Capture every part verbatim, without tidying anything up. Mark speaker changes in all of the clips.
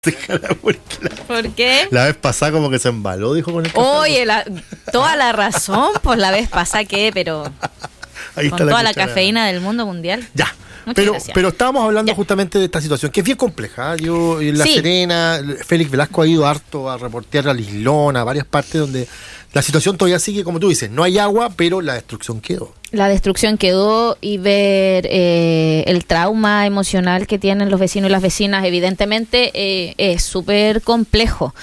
Speaker 1: ¿Por qué?
Speaker 2: La vez pasada como que se embaló, dijo con el café.
Speaker 1: Oye, la, toda la razón, pues la vez pasada que, pero
Speaker 2: Ahí
Speaker 1: con
Speaker 2: está
Speaker 1: toda la,
Speaker 2: cuchara.
Speaker 1: cafeína del mundo mundial.
Speaker 2: Ya.
Speaker 1: Muchas
Speaker 2: Pero,
Speaker 1: gracias.
Speaker 2: pero estábamos hablando
Speaker 1: Ya.
Speaker 2: justamente de esta situación, que es bien compleja. Yo en La
Speaker 1: Sí.
Speaker 2: Serena, Félix Velasco ha ido harto a reportear a Islón, a varias partes donde la situación todavía sigue, como tú dices, no hay agua, pero la destrucción quedó.
Speaker 1: La destrucción quedó y ver eh, el trauma emocional que tienen los vecinos y las vecinas, evidentemente, eh, es súper complejo.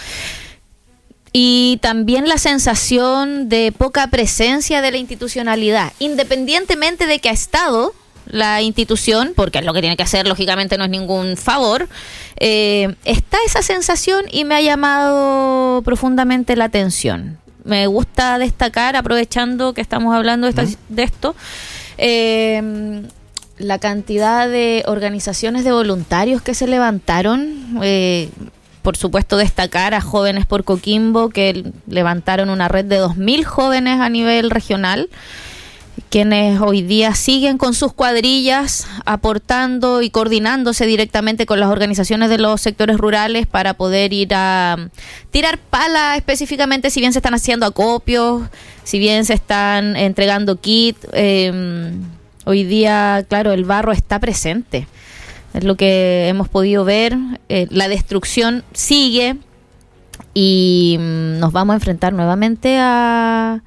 Speaker 1: Y también la sensación de poca presencia de la institucionalidad, independientemente de que ha estado la institución, porque es lo que tiene que hacer, lógicamente no es ningún favor, eh, está esa sensación y me ha llamado profundamente la atención. Me gusta destacar, aprovechando que estamos hablando de, esta,
Speaker 2: ¿Mm?
Speaker 1: de esto, eh, la cantidad de organizaciones de voluntarios que se levantaron. Eh, por supuesto, destacar a Jóvenes por Coquimbo, que levantaron una red de dos mil jóvenes a nivel regional, quienes hoy día siguen con sus cuadrillas aportando y coordinándose directamente con las organizaciones de los sectores rurales para poder ir a tirar pala específicamente, si bien se están haciendo acopios, si bien se están entregando kits. Eh, hoy día, claro, el barro está presente, es lo que hemos podido ver. Eh, la destrucción sigue y mm, nos vamos a enfrentar nuevamente a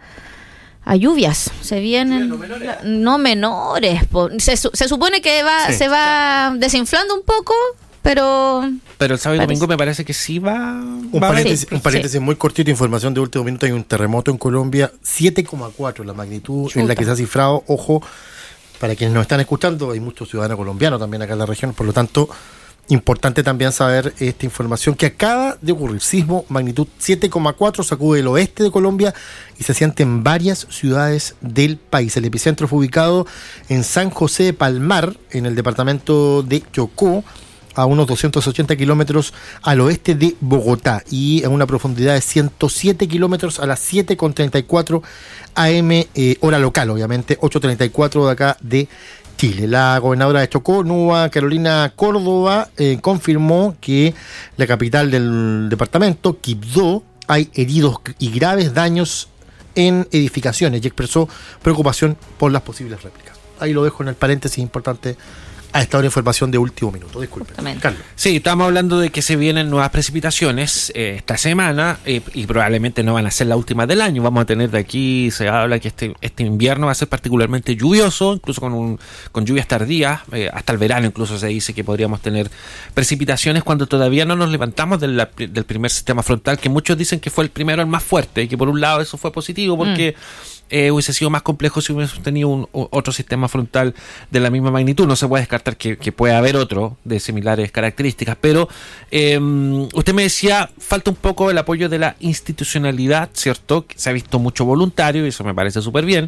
Speaker 1: a lluvias. Se vienen no menores, no menores po. se, se supone que va
Speaker 2: Sí.
Speaker 1: se va desinflando un poco, pero
Speaker 3: Pero el sábado y
Speaker 1: parece.
Speaker 3: domingo me parece que sí va...
Speaker 2: Un
Speaker 3: va a haber-
Speaker 2: paréntesis,
Speaker 1: Sí,
Speaker 2: un paréntesis
Speaker 1: sí.
Speaker 2: muy cortito, información de último minuto. Hay un terremoto en Colombia, siete coma cuatro la magnitud
Speaker 1: Chuta.
Speaker 2: en la que se ha cifrado. Ojo, para quienes nos están escuchando, hay muchos ciudadanos colombianos también acá en la región, por lo tanto, importante también saber esta información que acaba de ocurrir. Sismo magnitud siete coma cuatro sacude el oeste de Colombia y se siente en varias ciudades del país. El epicentro fue ubicado en San José de Palmar, en el departamento de Chocó, a unos doscientos ochenta kilómetros al oeste de Bogotá y a una profundidad de ciento siete kilómetros a las siete con treinta y cuatro A M, eh, hora local, obviamente, ocho treinta y cuatro de acá de Chile. La gobernadora de Chocó, Nueva Carolina Córdoba, eh, confirmó que la capital del departamento, Quibdó, hay heridos y graves daños en edificaciones y expresó preocupación por las posibles réplicas. Ahí lo dejo en el paréntesis importante a esta hora de información de último minuto. Disculpe.
Speaker 1: Justamente.
Speaker 2: Carlos.
Speaker 3: Sí, estamos hablando de que se vienen nuevas precipitaciones eh, esta semana eh, y probablemente no van a ser las últimas del año. Vamos a tener de aquí, se habla que este este invierno va a ser particularmente lluvioso, incluso con un con lluvias tardías, eh, hasta el verano incluso se dice que podríamos tener precipitaciones cuando todavía no nos levantamos del, del primer sistema frontal, que muchos dicen que fue el primero, el más fuerte, y que por un lado eso fue positivo porque... Mm. Eh, hubiese sido más complejo si hubiésemos tenido un, otro sistema frontal de la misma magnitud. No se puede descartar que, que pueda haber otro de similares características, pero eh, usted me decía, falta un poco el apoyo de la institucionalidad, ¿cierto? Se ha visto mucho voluntario y eso me parece súper bien,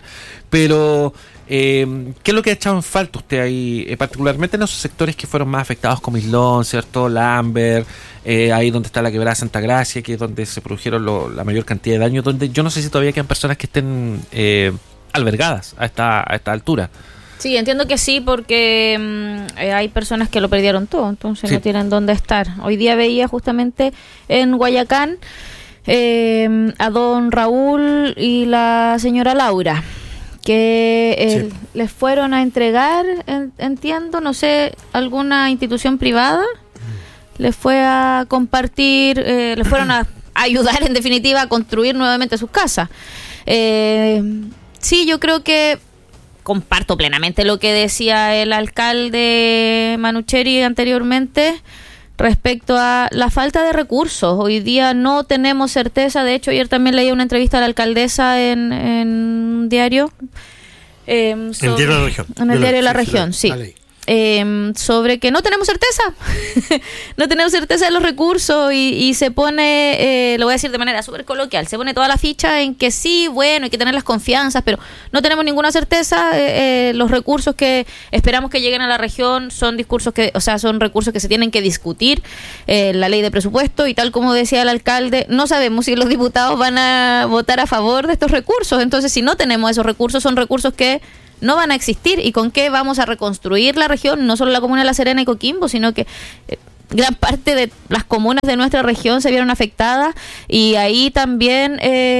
Speaker 3: pero eh, ¿qué es lo que ha echado en falta usted ahí, eh, particularmente en esos sectores que fueron más afectados como Islón, ¿cierto? Lambert, eh, ahí donde está la quebrada Santa Gracia, que es donde se produjeron lo, la mayor cantidad de daños, donde yo no sé si todavía quedan personas que estén eh, albergadas a esta, a esta altura.
Speaker 1: sí, entiendo que sí, porque mm, eh, hay personas que lo perdieron todo, entonces
Speaker 3: Sí.
Speaker 1: no tienen dónde estar. Hoy día veía justamente en Guayacán eh, a don Raúl y la señora Laura, que eh,
Speaker 2: Sí.
Speaker 1: les fueron a entregar, en- entiendo, no sé, alguna institución privada, les fue a compartir, eh, les fueron a ayudar en definitiva a construir nuevamente sus casas. Eh, sí, yo creo que comparto plenamente lo que decía el alcalde Manucheri anteriormente respecto a la falta de recursos. Hoy día no tenemos certeza, de hecho ayer también leí una entrevista a la alcaldesa en, en un diario. Eh,
Speaker 2: En
Speaker 1: sobre-
Speaker 2: el diario de la región.
Speaker 1: En el diario de la
Speaker 2: Sí,
Speaker 1: región, sí.
Speaker 2: la ley.
Speaker 1: Eh, sobre que no tenemos certeza, no tenemos certeza de los recursos y, y se pone, eh, lo voy a decir de manera súper coloquial, se pone toda la ficha en que sí, bueno, hay que tener las confianzas, pero no tenemos ninguna certeza. Eh, eh, los recursos que esperamos que lleguen a la región son discursos que, o sea, son recursos que se tienen que discutir, eh, la ley de presupuesto, y tal como decía el alcalde, no sabemos si los diputados van a votar a favor de estos recursos. Entonces, si no tenemos esos recursos, son recursos que no van a existir. ¿Y con qué vamos a reconstruir la región? No solo la comuna de La Serena y Coquimbo, sino que eh, gran parte de las comunas de nuestra región se vieron afectadas y ahí también...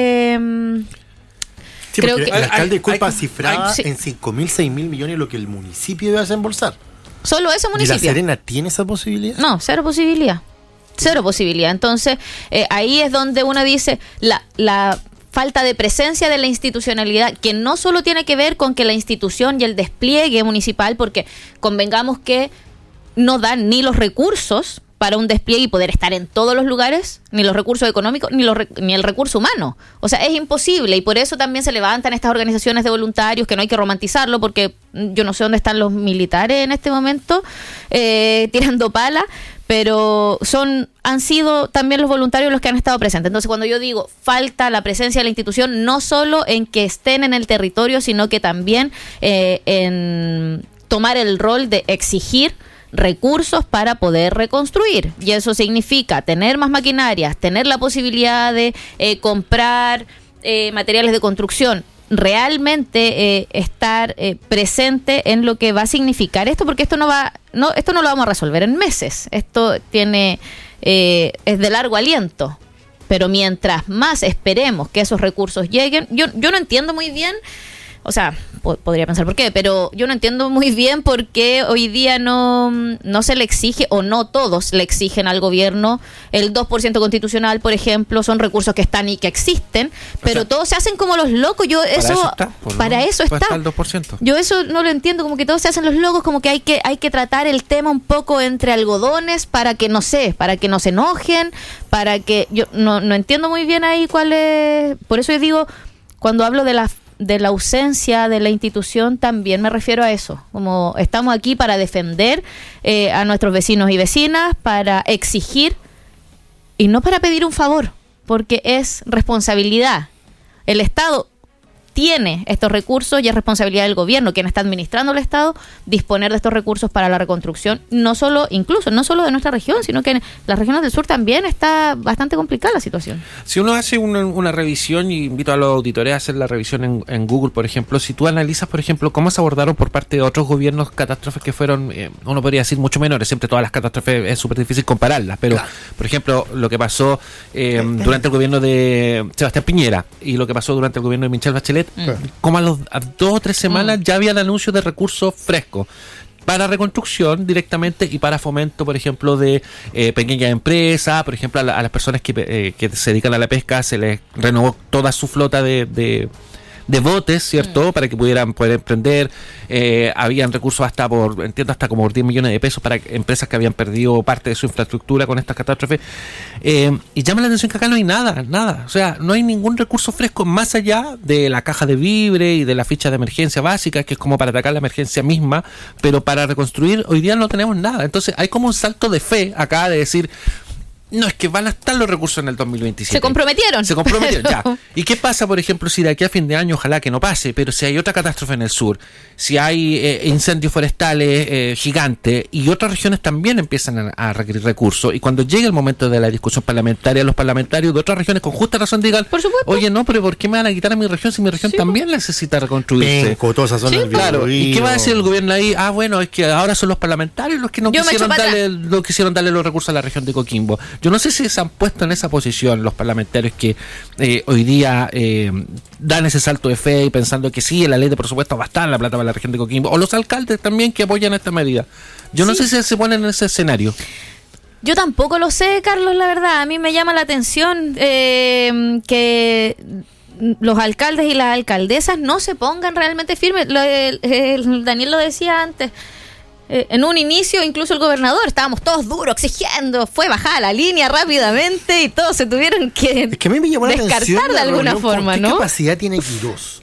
Speaker 1: Eh,
Speaker 2: Sí,
Speaker 1: creo
Speaker 2: porque
Speaker 1: que
Speaker 2: el alcalde
Speaker 3: hay-
Speaker 2: culpa
Speaker 3: hay-
Speaker 2: cifrada
Speaker 1: hay- sí.
Speaker 2: en cinco mil, seis mil millones lo que el municipio debe desembolsar.
Speaker 1: solo ese
Speaker 2: ¿Y la
Speaker 1: municipio.
Speaker 2: Serena tiene esa posibilidad?
Speaker 1: No, cero posibilidad. Cero posibilidad. Entonces, eh, ahí es donde uno dice la, la falta de presencia de la institucionalidad, que no solo tiene que ver con que la institución y el despliegue municipal, porque convengamos que no dan ni los recursos para un despliegue y poder estar en todos los lugares, ni los recursos económicos, ni, los, rec- ni el recurso humano. O sea, es imposible y por eso también se levantan estas organizaciones de voluntarios, que no hay que romantizarlo, porque yo no sé dónde están los militares en este momento, eh, tirando pala, pero son han sido también los voluntarios los que han estado presentes. Entonces, cuando yo digo falta la presencia de la institución, no solo en que estén en el territorio, sino que también eh, en tomar el rol de exigir recursos para poder reconstruir. Y eso significa tener más maquinarias, tener la posibilidad de eh, comprar eh, materiales de construcción, realmente eh, estar eh, presente en lo que va a significar esto, porque esto no va, no, esto no lo vamos a resolver en meses. Esto tiene eh, es de largo aliento. Pero mientras más esperemos que esos recursos lleguen, yo, yo no entiendo muy bien. O sea, po- podría pensar por qué, pero yo no entiendo muy bien por qué hoy día no, no se le exige, o no todos le exigen al gobierno el dos por ciento constitucional, por ejemplo, son recursos que están y que existen, pero
Speaker 3: sea,
Speaker 1: todos se hacen como los locos. Yo
Speaker 3: Para
Speaker 1: eso,
Speaker 3: eso está, pues, ¿no?
Speaker 1: para eso
Speaker 3: Pues
Speaker 1: está.
Speaker 3: el dos por ciento.
Speaker 1: Yo eso no lo entiendo, como que todos se hacen los locos, como que hay que hay que tratar el tema un poco entre algodones para que, no sé, para que no se enojen, para que... Yo no, no entiendo muy bien ahí cuál es... Por eso yo digo, cuando hablo de la de la ausencia de la institución, también me refiero a eso, como estamos aquí para defender eh, a nuestros vecinos y vecinas, para exigir y no para pedir un favor, porque es responsabilidad. El Estado tiene estos recursos y es responsabilidad del gobierno, quien está administrando el Estado, disponer de estos recursos para la reconstrucción, no solo, incluso, no solo de nuestra región, sino que en las regiones del sur también está bastante complicada la situación.
Speaker 3: Si uno hace una, una revisión, y invito a los auditores a hacer la revisión en, en Google, por ejemplo, si tú analizas, por ejemplo, cómo se abordaron por parte de otros gobiernos catástrofes que fueron, eh, uno podría decir, mucho menores, siempre todas las catástrofes es súper difícil compararlas, pero, claro, por ejemplo, lo que pasó eh, durante el gobierno de Sebastián Piñera y lo que pasó durante el gobierno de Michelle Bachelet, mm. como a, los, a dos o tres semanas mm. ya había el anuncio de recursos frescos para reconstrucción directamente y para fomento, por ejemplo, de eh, pequeñas empresas, por ejemplo, a, la, a las personas que, eh, que se dedican a la pesca se les renovó toda su flota de, de, de botes, ¿cierto? Mm. Para que pudieran poder emprender. Eh, habían recursos hasta por, entiendo, hasta como por diez millones de pesos para empresas que habían perdido parte de su infraestructura con estas catástrofes. Eh, y llama la atención que acá no hay nada, nada. O sea, no hay ningún recurso fresco más allá de la caja de víveres y de la ficha de emergencia básica, que es como para atacar la emergencia misma, pero para reconstruir hoy día no tenemos nada. Entonces hay como un salto de fe acá de decir... No, es que van a estar los recursos en el dos mil veintisiete.
Speaker 1: Se comprometieron.
Speaker 3: Se comprometieron, ya. ¿Y qué pasa, por ejemplo, si de aquí a fin de año, ojalá que no pase, pero si hay otra catástrofe en el sur, si hay eh, incendios forestales eh, gigantes y otras regiones también empiezan a, a requerir recursos, y cuando llegue el momento de la discusión parlamentaria, los parlamentarios de otras regiones con justa razón digan,
Speaker 1: por supuesto,
Speaker 3: oye, no, pero ¿por qué me van a quitar a mi región si mi región sí, también necesita reconstruirse?
Speaker 2: Penco, todas esas zonas
Speaker 3: sí, claro. ¿Y qué va a decir el gobierno ahí? Ah, bueno, es que ahora son los parlamentarios los que no quisieron darle, no quisieron darle los recursos a la región de Coquimbo. Yo no sé si se han puesto en esa posición los parlamentarios que eh, hoy día eh, dan ese salto de fe y pensando que sí, en la ley de presupuesto va a estar la plata para la región de Coquimbo, o los alcaldes también que apoyan esta medida. Yo sí. no sé si se ponen en ese escenario.
Speaker 1: Yo tampoco lo sé, Carlos, la verdad. A mí me llama la atención eh, que los alcaldes y las alcaldesas no se pongan realmente firmes. Lo, el, el, Daniel lo decía antes. Eh, en un inicio, incluso el gobernador, estábamos todos duros, exigiendo, fue bajada la línea rápidamente y todos se tuvieron que,
Speaker 2: es que a mí me llamó la
Speaker 1: descartar
Speaker 2: atención
Speaker 1: de alguna
Speaker 2: reunión,
Speaker 1: forma,
Speaker 2: ¿qué
Speaker 1: ¿no?
Speaker 2: ¿Qué capacidad tiene Quirós?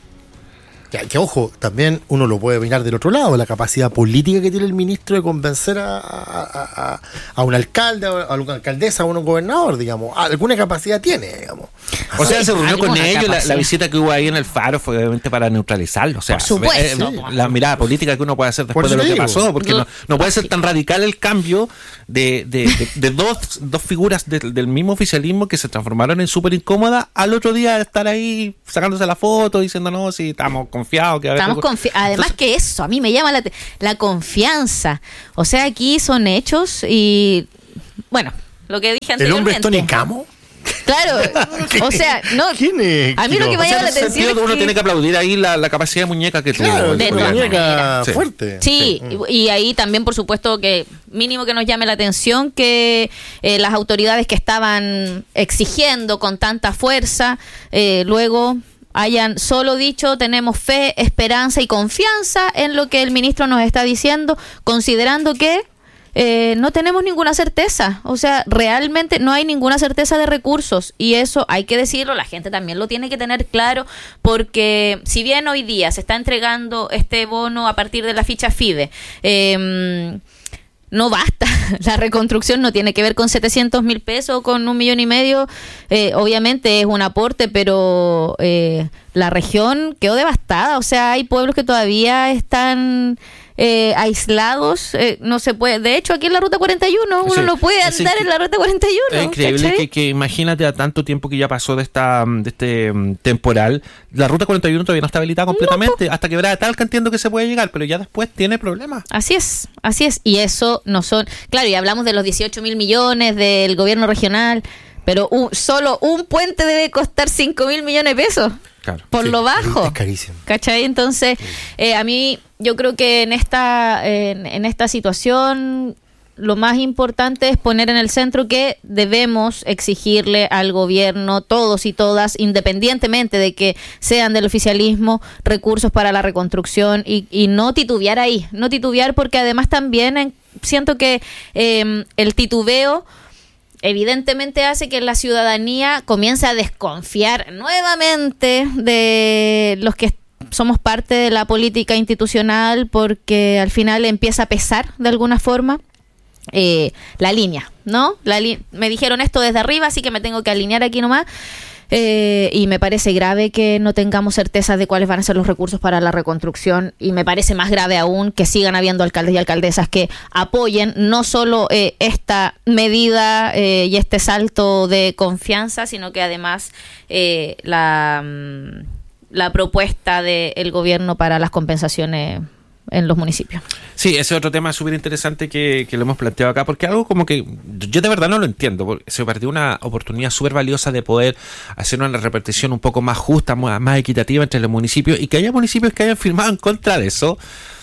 Speaker 2: Que, que ojo, también uno lo puede mirar del otro lado, la capacidad política que tiene el ministro de convencer a, a, a, a un alcalde, a una alcaldesa, a un gobernador, digamos. Alguna capacidad tiene, digamos.
Speaker 3: O sea, se reunió con ellos, la, la visita que hubo ahí en el Faro fue obviamente para neutralizarlo. O sea,
Speaker 1: por supuesto.
Speaker 3: Eh, la mirada política que uno puede hacer después de lo que digo. pasó, porque no, no puede ser tan radical el cambio de, de, de, de dos, dos figuras de, del mismo oficialismo que se transformaron en súper incómodas al otro día estar ahí sacándose la foto, diciendo no, si estamos con confiados. Que
Speaker 1: Estamos confi- Además Entonces, que eso, a mí me llama la, te- la confianza. O sea, aquí son hechos y, bueno, lo que dije anteriormente.
Speaker 2: ¿El hombre es Tony Camo?
Speaker 1: Claro, o sea, no.
Speaker 2: ¿Quién es?
Speaker 1: A mí lo que me
Speaker 3: o sea,
Speaker 1: llama la atención
Speaker 3: sentido
Speaker 1: es
Speaker 3: que uno
Speaker 1: que
Speaker 3: tiene que aplaudir ahí la, la capacidad de muñeca que
Speaker 2: claro,
Speaker 3: tuvo.
Speaker 1: de
Speaker 2: una muñeca
Speaker 3: sí.
Speaker 2: fuerte.
Speaker 1: Sí,
Speaker 2: sí.
Speaker 1: Y, y ahí también, por supuesto, que mínimo que nos llame la atención que eh, las autoridades que estaban exigiendo con tanta fuerza, eh, luego hayan solo dicho tenemos fe, esperanza y confianza en lo que el ministro nos está diciendo, considerando que Eh, no tenemos ninguna certeza, o sea, realmente no hay ninguna certeza de recursos y eso hay que decirlo, la gente también lo tiene que tener claro porque si bien hoy día se está entregando este bono a partir de la ficha FIDE, eh, no basta, la reconstrucción no tiene que ver con setecientos mil pesos, con un millón y medio, eh, obviamente es un aporte, pero eh, la región quedó devastada, o sea, hay pueblos que todavía están eh, aislados, eh, no se puede, de hecho aquí en la ruta cuarenta y uno uno sí, no puede andar en la ruta cuarenta y uno.
Speaker 3: Es increíble que, que imagínate a tanto tiempo que ya pasó de esta de este um, temporal, la ruta cuarenta y uno todavía no está habilitada completamente, no, hasta Quebrada Talca entiendo que se puede llegar, pero ya después tiene problemas.
Speaker 1: Así es, así es, y eso no son, claro, y hablamos de los dieciocho mil millones del gobierno regional, pero un, solo un puente debe costar cinco mil millones de pesos. Claro, por sí, lo bajo.
Speaker 2: Es carísimo.
Speaker 1: ¿Cachai? Entonces, eh, a mí, yo creo que en esta, en, en esta situación, lo más importante es poner en el centro que debemos exigirle al gobierno, todos y todas, independientemente de que sean del oficialismo, recursos para la reconstrucción y, y no titubear ahí. No titubear porque además también en, siento que eh, el titubeo evidentemente hace que la ciudadanía comience a desconfiar nuevamente de los que somos parte de la política institucional porque al final empieza a pesar de alguna forma eh, la línea, ¿no? La li- me dijeron esto desde arriba, así que me tengo que alinear aquí nomás. Eh, y me parece grave que no tengamos certeza de cuáles van a ser los recursos para la reconstrucción y me parece más grave aún que sigan habiendo alcaldes y alcaldesas que apoyen no solo eh, esta medida eh, y este salto de confianza, sino que además eh, la, la propuesta del gobierno para las compensaciones en los municipios.
Speaker 3: Sí, ese otro tema súper interesante que, que lo hemos planteado acá, porque algo como que yo de verdad no lo entiendo, porque se perdió una oportunidad súper valiosa de poder hacer una repartición un poco más justa, más, más equitativa entre los municipios, y que haya municipios que hayan firmado en contra de eso.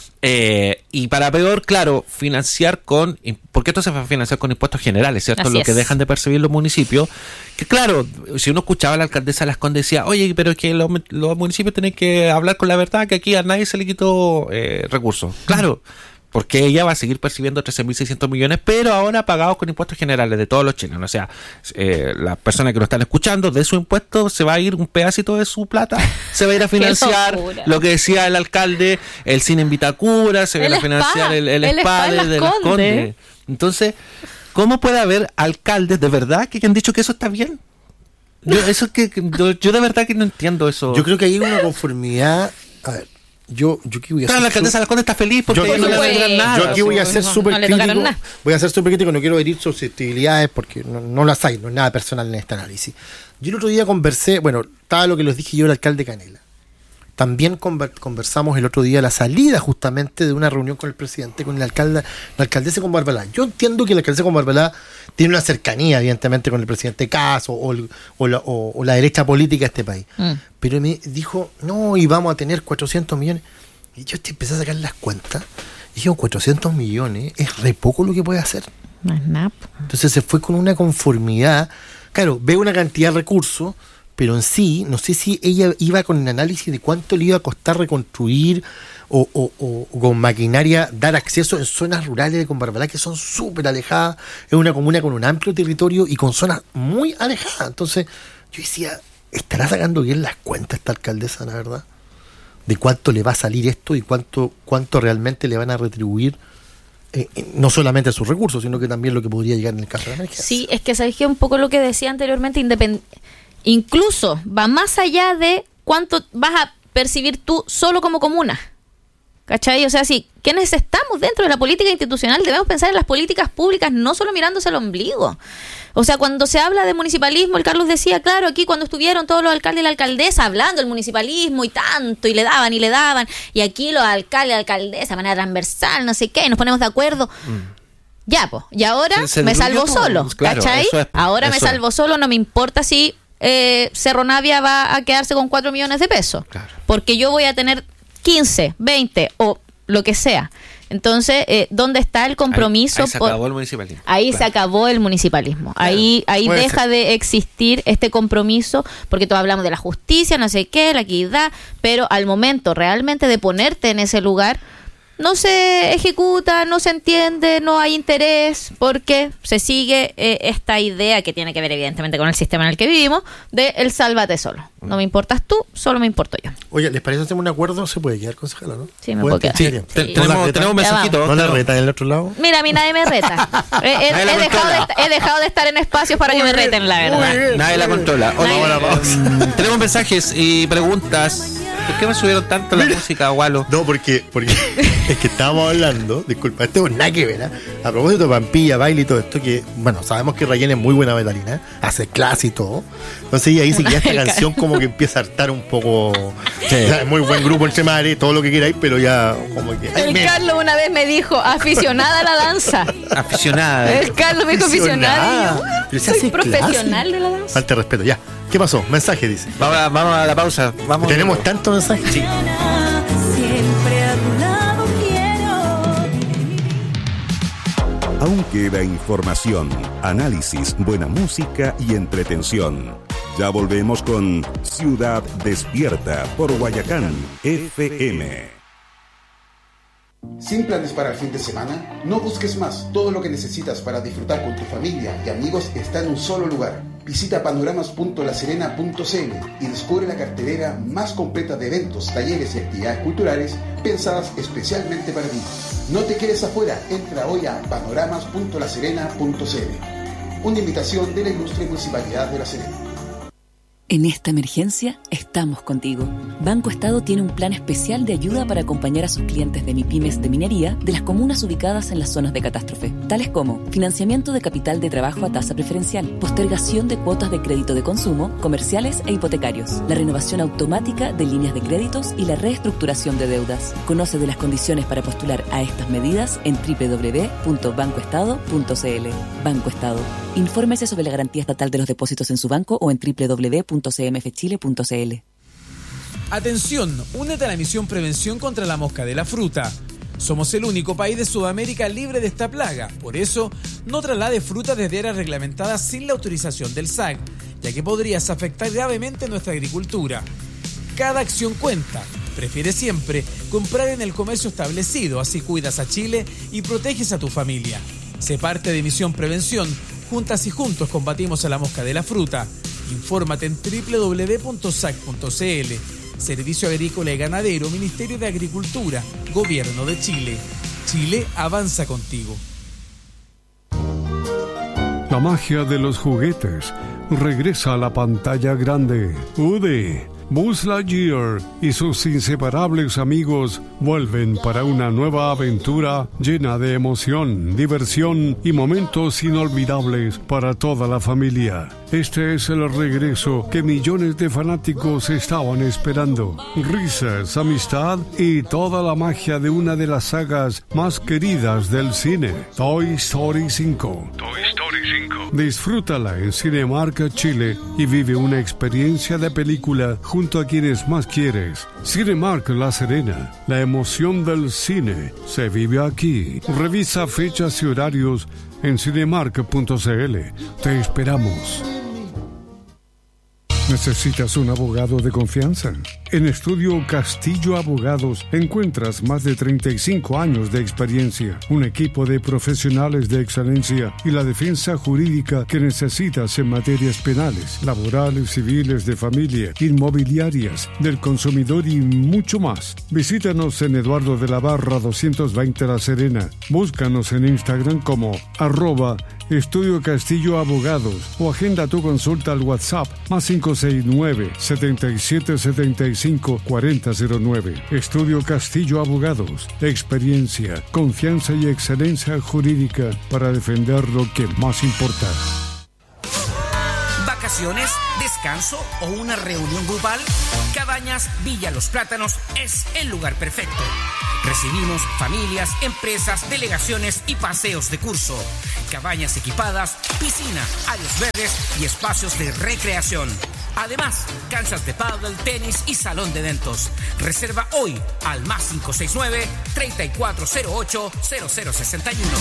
Speaker 3: Eh, y para peor, claro, financiar con, porque esto se va a financiar con impuestos generales, ¿cierto?
Speaker 1: Así
Speaker 3: Lo
Speaker 1: es.
Speaker 3: que dejan de percibir los municipios, que claro, si uno escuchaba a la alcaldesa de Las Condes decía, oye, pero es que los, los municipios tienen que hablar con la verdad, que aquí a nadie se le quitó eh, recursos, claro, porque ella va a seguir percibiendo trece mil seiscientos millones, pero ahora pagados con impuestos generales de todos los chilenos. O sea, eh, las personas que lo están escuchando, de su impuesto se va a ir un pedacito de su plata, se va a ir a financiar lo que decía el alcalde, el cine en Vitacura, se va a ir a financiar el, el, el spa de, de Las Condes. Entonces, ¿cómo puede haber alcaldes de verdad que han dicho que eso está bien? Yo, eso que, yo, yo de verdad que no entiendo eso.
Speaker 2: Yo creo que hay una conformidad. A ver. Yo, yo aquí voy a
Speaker 3: claro, la alcaldesa de Las Condes está feliz porque
Speaker 2: yo,
Speaker 3: no le
Speaker 1: fue,
Speaker 3: dan nada.
Speaker 2: Yo aquí voy a ser
Speaker 1: no,
Speaker 2: súper
Speaker 1: no
Speaker 2: crítico. Voy a ser súper crítico, no quiero herir susceptibilidades porque no, no las hay, no es nada personal en este análisis. Yo el otro día conversé, bueno, estaba lo que les dije yo al alcalde Canela. También conversamos el otro día la salida justamente de una reunión con el presidente, con el alcalde, la alcaldesa con Barbalá. Yo entiendo que la alcaldesa con Barbalá tiene una cercanía, evidentemente, con el presidente Kass o, o, o, la, o, o la derecha política de este país. Mm. Pero me dijo, no, y vamos a tener cuatrocientos millones. Y yo empecé a sacar las cuentas. Y dije, cuatrocientos millones es re poco lo que puede hacer.
Speaker 1: No es nada.
Speaker 2: Entonces se fue con una conformidad. Claro, ve una cantidad de recursos, pero en sí, no sé si ella iba con el análisis de cuánto le iba a costar reconstruir o, o, o, o con maquinaria dar acceso en zonas rurales de Combarbalá que son súper alejadas. Es una comuna con un amplio territorio y con zonas muy alejadas. Entonces yo decía, ¿estará sacando bien las cuentas esta alcaldesa, la verdad? De cuánto le va a salir esto y cuánto, cuánto realmente le van a retribuir. Eh, no solamente sus recursos, sino que también lo que podría llegar en el caso de la emergencia.
Speaker 1: Sí, es que sabéis que un poco lo que decía anteriormente, independ- incluso va más allá de cuánto vas a percibir tú solo como comuna. ¿Cachai? O sea, sí, quienes estamos dentro de la política institucional debemos pensar en las políticas públicas no solo mirándose al ombligo. O sea, cuando se habla de municipalismo, el Carlos decía, claro, aquí cuando estuvieron todos los alcaldes y la alcaldesa hablando del municipalismo y tanto, y le daban y le daban, y aquí los alcaldes y la alcaldesa de manera transversal, no sé qué, y nos ponemos de acuerdo. Mm. Ya, pues, y ahora
Speaker 3: se, se
Speaker 1: me salvo todo. solo,
Speaker 3: claro,
Speaker 1: ¿cachai?
Speaker 3: Eso es,
Speaker 1: ahora
Speaker 3: eso
Speaker 1: me salvo
Speaker 3: es.
Speaker 1: solo, no me importa si eh, Cerro Navia va a quedarse con cuatro millones de pesos,
Speaker 3: claro.
Speaker 1: porque yo voy a tener quince, veinte o lo que sea. Entonces, eh, ¿dónde está el compromiso?
Speaker 3: Ahí, ahí se
Speaker 1: por...
Speaker 3: acabó el municipalismo.
Speaker 1: Ahí
Speaker 3: claro.
Speaker 1: se acabó el municipalismo. Claro. Ahí ahí deja ser. de existir este compromiso, porque todos hablamos de la justicia, no sé qué, la equidad, pero al momento realmente de ponerte en ese lugar, no se ejecuta, no se entiende, no hay interés, porque se sigue eh, esta idea que tiene que ver evidentemente con el sistema en el que vivimos, de el sálvate solo. No me importas tú, solo me importo yo.
Speaker 2: Oye, ¿les parece hacer un acuerdo? ¿Se puede quedar, concejala, no?
Speaker 1: Sí, me puedo quedar.
Speaker 3: Sí,
Speaker 1: Sí.
Speaker 3: Ten, tenemos, tenemos un mensajito.
Speaker 2: ¿No la reta en el otro lado?
Speaker 1: Mira, a mí nadie me reta. he, he,
Speaker 3: Nadie la
Speaker 1: he, dejado de, he dejado de estar en espacios para muy que me bien, reten, la verdad.
Speaker 3: Nadie, nadie la controla. Oye,
Speaker 1: Nadie.
Speaker 3: bueno, vamos. Tenemos mensajes y preguntas. ¿Por qué me subieron tanto la música, Walo?
Speaker 2: No, porque, porque es que estábamos hablando, disculpa, esto es nada que ver, ¿eh? A propósito de Pampilla, baile y todo esto, que, bueno, sabemos que Rayen es muy buena bailarina, ¿eh? Hace clase y todo. Entonces ella dice que ya esta canción como que empieza a hartar un poco. Sí. O sea, es muy buen grupo entre madre, todo lo que queráis, pero ya como que.
Speaker 1: El
Speaker 2: me...
Speaker 1: Carlos una vez me dijo, aficionada a la danza.
Speaker 3: Aficionada.
Speaker 1: El Carlos me dijo aficionada. Y yo,
Speaker 2: pero se
Speaker 1: soy
Speaker 2: hace
Speaker 1: profesional
Speaker 2: clase.
Speaker 1: de la danza.
Speaker 2: Falta de respeto, ya. ¿Qué pasó? Mensaje, dice.
Speaker 3: Vamos a, vamos a la pausa. Vamos.
Speaker 2: ¿Tenemos tantos mensajes?
Speaker 3: Sí.
Speaker 4: Siempre a tu lado quiero.
Speaker 5: Aún queda información, análisis, buena música y entretención. Ya volvemos con Ciudad Despierta por Guayacán F M.
Speaker 6: ¿Sin planes para el fin de semana? No busques más. Todo lo que necesitas para disfrutar con tu familia y amigos está en un solo lugar. Visita panoramas punto la serena punto c l y descubre la cartelera más completa de eventos, talleres y actividades culturales pensadas especialmente para ti. No te quedes afuera. Entra hoy a panoramas punto la serena punto c l. Una invitación de la Ilustre Municipalidad de La Serena.
Speaker 7: En esta emergencia, estamos contigo. Banco Estado tiene un plan especial de ayuda para acompañar a sus clientes de MIPYMES de minería de las comunas ubicadas en las zonas de catástrofe, tales como financiamiento de capital de trabajo a tasa preferencial, postergación de cuotas de crédito de consumo, comerciales e hipotecarios, la renovación automática de líneas de créditos y la reestructuración de deudas. Conoce de las condiciones para postular a estas medidas en doble u doble u doble u punto banco estado punto c l. Banco Estado. Infórmese sobre la garantía estatal de los depósitos en su banco o en doble u doble u doble u punto c m f chile punto c l.
Speaker 8: Atención, únete a la misión Prevención contra la Mosca de la Fruta. Somos el único país de Sudamérica libre de esta plaga. Por eso, no traslade fruta desde áreas reglamentadas sin la autorización del S A C, ya que podrías afectar gravemente nuestra agricultura. Cada acción cuenta. Prefiere siempre comprar en el comercio establecido, así cuidas a Chile y proteges a tu familia. Sé parte de Misión Prevención. Juntas y juntos combatimos a la mosca de la fruta. Infórmate en doble u doble u doble u punto s a c punto c l. Servicio Agrícola y Ganadero, Ministerio de Agricultura, Gobierno de Chile. Chile avanza contigo.
Speaker 9: La magia de los juguetes regresa a la pantalla grande. Woody, Buzz Lightyear y sus inseparables amigos vuelven para una nueva aventura llena de emoción, diversión y momentos inolvidables para toda la familia. Este es el regreso que millones de fanáticos estaban esperando. Risas, amistad y toda la magia de una de las sagas más queridas del cine, Toy Story cinco. Toy Story cinco. Disfrútala en Cinemark Chile y vive una experiencia de película junto a quienes más quieres. Cinemark La Serena, la emoción del cine se vive aquí. Revisa fechas y horarios en cinemark punto c l. Te esperamos. ¿Necesitas un abogado de confianza? En Estudio Castillo Abogados encuentras más de treinta y cinco años de experiencia, un equipo de profesionales de excelencia y la defensa jurídica que necesitas en materias penales, laborales, civiles, de familia, inmobiliarias, del consumidor y mucho más. Visítanos en Eduardo de la Barra doscientos veinte La Serena. Búscanos en Instagram como arroba Estudio Castillo Abogados o agenda tu consulta al WhatsApp más cinco seis nueve, siete siete siete cinco, cuatro cero cero nueve. Estudio Castillo Abogados. Experiencia, confianza y excelencia jurídica para defender lo que más importa.
Speaker 10: vacaciones, descanso o una reunión grupal? Cabañas Villa Los Plátanos es el lugar perfecto. Recibimos familias, empresas, delegaciones y paseos de curso. Cabañas equipadas, piscina, áreas verdes y espacios de recreación. Además, canchas de pádel, tenis y salón de eventos. Reserva hoy al más cinco seis nueve, tres cuatro cero ocho, cero cero seis uno.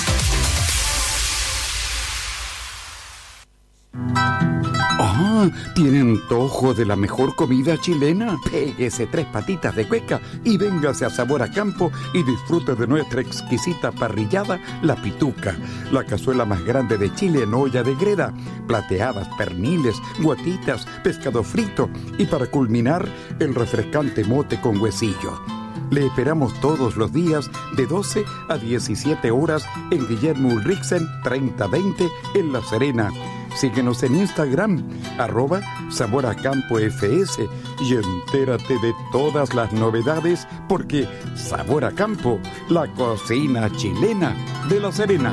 Speaker 11: Ah, ¿tienen antojo de la mejor comida chilena? Péguese tres patitas de cueca y véngase a Sabor a Campo y disfrute de nuestra exquisita parrillada, La Pituca, la cazuela más grande de Chile en olla de greda, plateadas, perniles, guatitas, pescado frito y para culminar, el refrescante mote con huesillo. Le esperamos todos los días de doce a diecisiete horas en Guillermo Ulrichsen treinta veinte en La Serena. Síguenos en Instagram, arroba Sabor a Campo F S y entérate de todas las novedades porque Sabor a Campo, la cocina chilena de La Serena.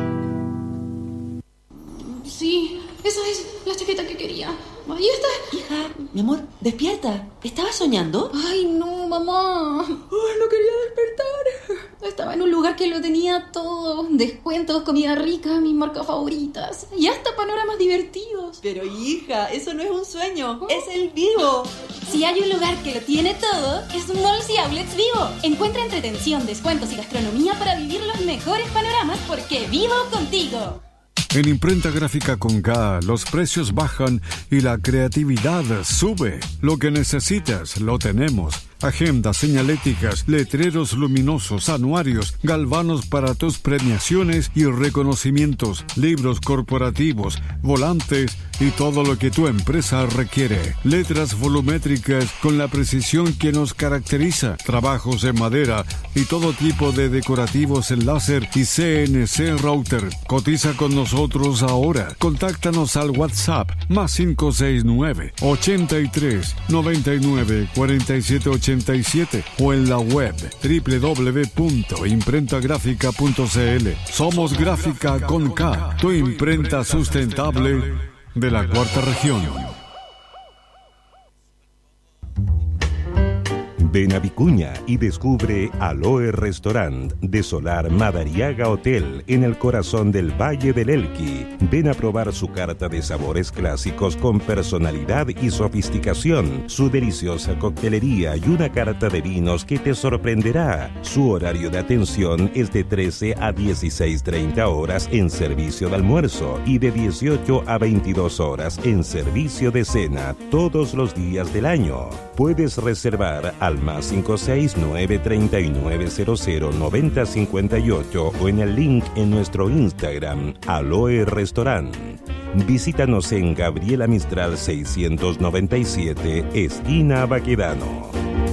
Speaker 12: Sí, esa es la chaqueta que quería. Ahí está.
Speaker 13: Hija, mi amor, despierta. ¿Estabas soñando?
Speaker 12: Ay, no, mamá. Ay, no quería despertar. Estaba en un lugar que lo tenía todo. Descuentos, comida rica, mis marcas favoritas. Y hasta panoramas divertidos.
Speaker 13: Pero hija, eso no es un sueño. ¿Oh? Es el Vivo.
Speaker 12: Si hay un lugar que lo tiene todo, es Malls y Outlets Vivo. Encuentra entretención, descuentos y gastronomía para vivir los mejores panoramas porque vivo contigo.
Speaker 9: En Imprenta Gráfica con K, los precios bajan y la creatividad sube. Lo que necesitas, lo tenemos. Agendas señaléticas, letreros luminosos, anuarios, galvanos para tus premiaciones y reconocimientos, libros corporativos, volantes y todo lo que tu empresa requiere. Letras volumétricas con la precisión que nos caracteriza, trabajos en madera y todo tipo de decorativos en láser y C N C router. Cotiza con nosotros ahora. Contáctanos al WhatsApp más cinco seis nueve, ochenta y tres, noventa y nueve, cuarenta y siete ochenta y siete o en la web doble u doble u doble u punto imprenta gráfica punto c l. Somos Gráfica con K, tu imprenta sustentable de la Cuarta Región.
Speaker 5: Ven a Vicuña y descubre Aloe Restaurant de Solar Madariaga Hotel en el corazón del Valle del Elqui. Ven a probar su carta de sabores clásicos con personalidad y sofisticación, su deliciosa coctelería y una carta de vinos que te sorprenderá. Su horario de atención es de trece a dieciséis treinta horas en servicio de almuerzo y de dieciocho a veintidós horas en servicio de cena todos los días del año. Puedes reservar al más cinco seis nueve, treinta y nueve cero cero, noventa cincuenta y ocho o en el link en nuestro Instagram, Aloe Restaurant. Visítanos en Gabriela Mistral seiscientos noventa y siete, esquina Baquedano.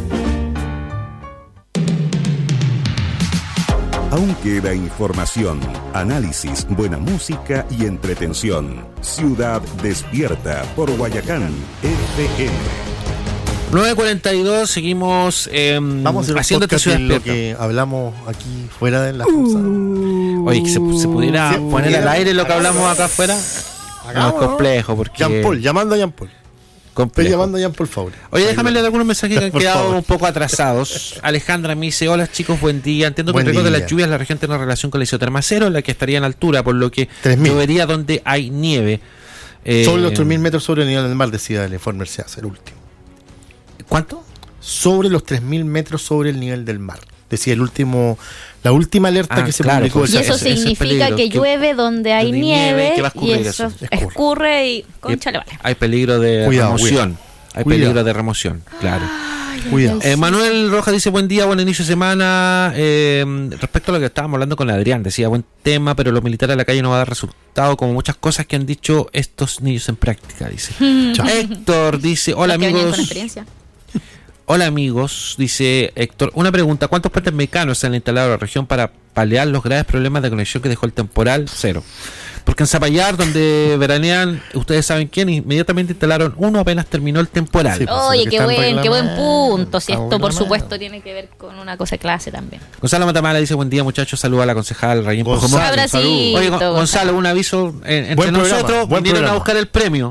Speaker 5: Aún queda información, análisis, buena música y entretención. Ciudad Despierta por Guayacán F M.
Speaker 3: nueve cuarenta y dos, seguimos eh,
Speaker 2: Vamos a hacer un podcast de lo que hablamos aquí fuera de la pausa.
Speaker 3: Uh, Oye, ¿se, se pudiera ¿Se poner pudiera? al aire lo que hablamos acá afuera? No, es complejo porque...
Speaker 2: Jean Paul, llamando a Jean Paul. Complejo. Estoy llamando a Jean Paul Faure.
Speaker 3: Oye, déjame leer algunos mensajes que han quedado favor. un poco atrasados. Alejandra me dice: hola chicos, buen día. Entiendo que en riesgo de las lluvias la región tiene una relación con la isoterma cero, la que estaría en altura, por lo que llovería donde hay nieve. Eh,
Speaker 2: sobre los tres mil metros sobre el nivel del mar, decía el informe C E A S, el último.
Speaker 3: ¿Cuánto?
Speaker 2: Sobre los tres mil metros sobre el nivel del mar. Decía el último, la última alerta ah, que se claro, publicó.
Speaker 1: Y eso ese, significa ese que llueve que, donde hay nieve, nieve y eso, eso escurre. escurre y conchale, vale.
Speaker 3: Hay peligro de cuidado, remoción. Cuidado. Hay cuidado. peligro de remoción, claro.
Speaker 1: Ay,
Speaker 3: cuidado. Eh, Manuel Rojas dice: buen día, buen inicio de semana. Eh, respecto a lo que estábamos hablando con Adrián, decía: buen tema, pero los militares a la calle no va a dar resultado, como muchas cosas que han dicho estos niños en práctica, dice. Héctor dice: hola amigos. Hola amigos, dice Héctor, una pregunta: ¿cuántos puentes mecanos se han instalado en la región para paliar los graves problemas de conexión que dejó el temporal? Cero. Porque en Zapallar, donde veranean, ustedes saben quién, inmediatamente instalaron uno apenas terminó el temporal.
Speaker 1: Sí, pues, Oye, qué buen, qué buen punto. Si esto, por supuesto, tiene que ver con una cosa de clase también.
Speaker 3: Gonzalo Matamala dice: buen día muchachos, saluda a la concejal Rayén Pujomón.
Speaker 1: Abracito.
Speaker 3: Oye, Gonzalo, un aviso, eh, entre nosotros vinieron a buscar el premio.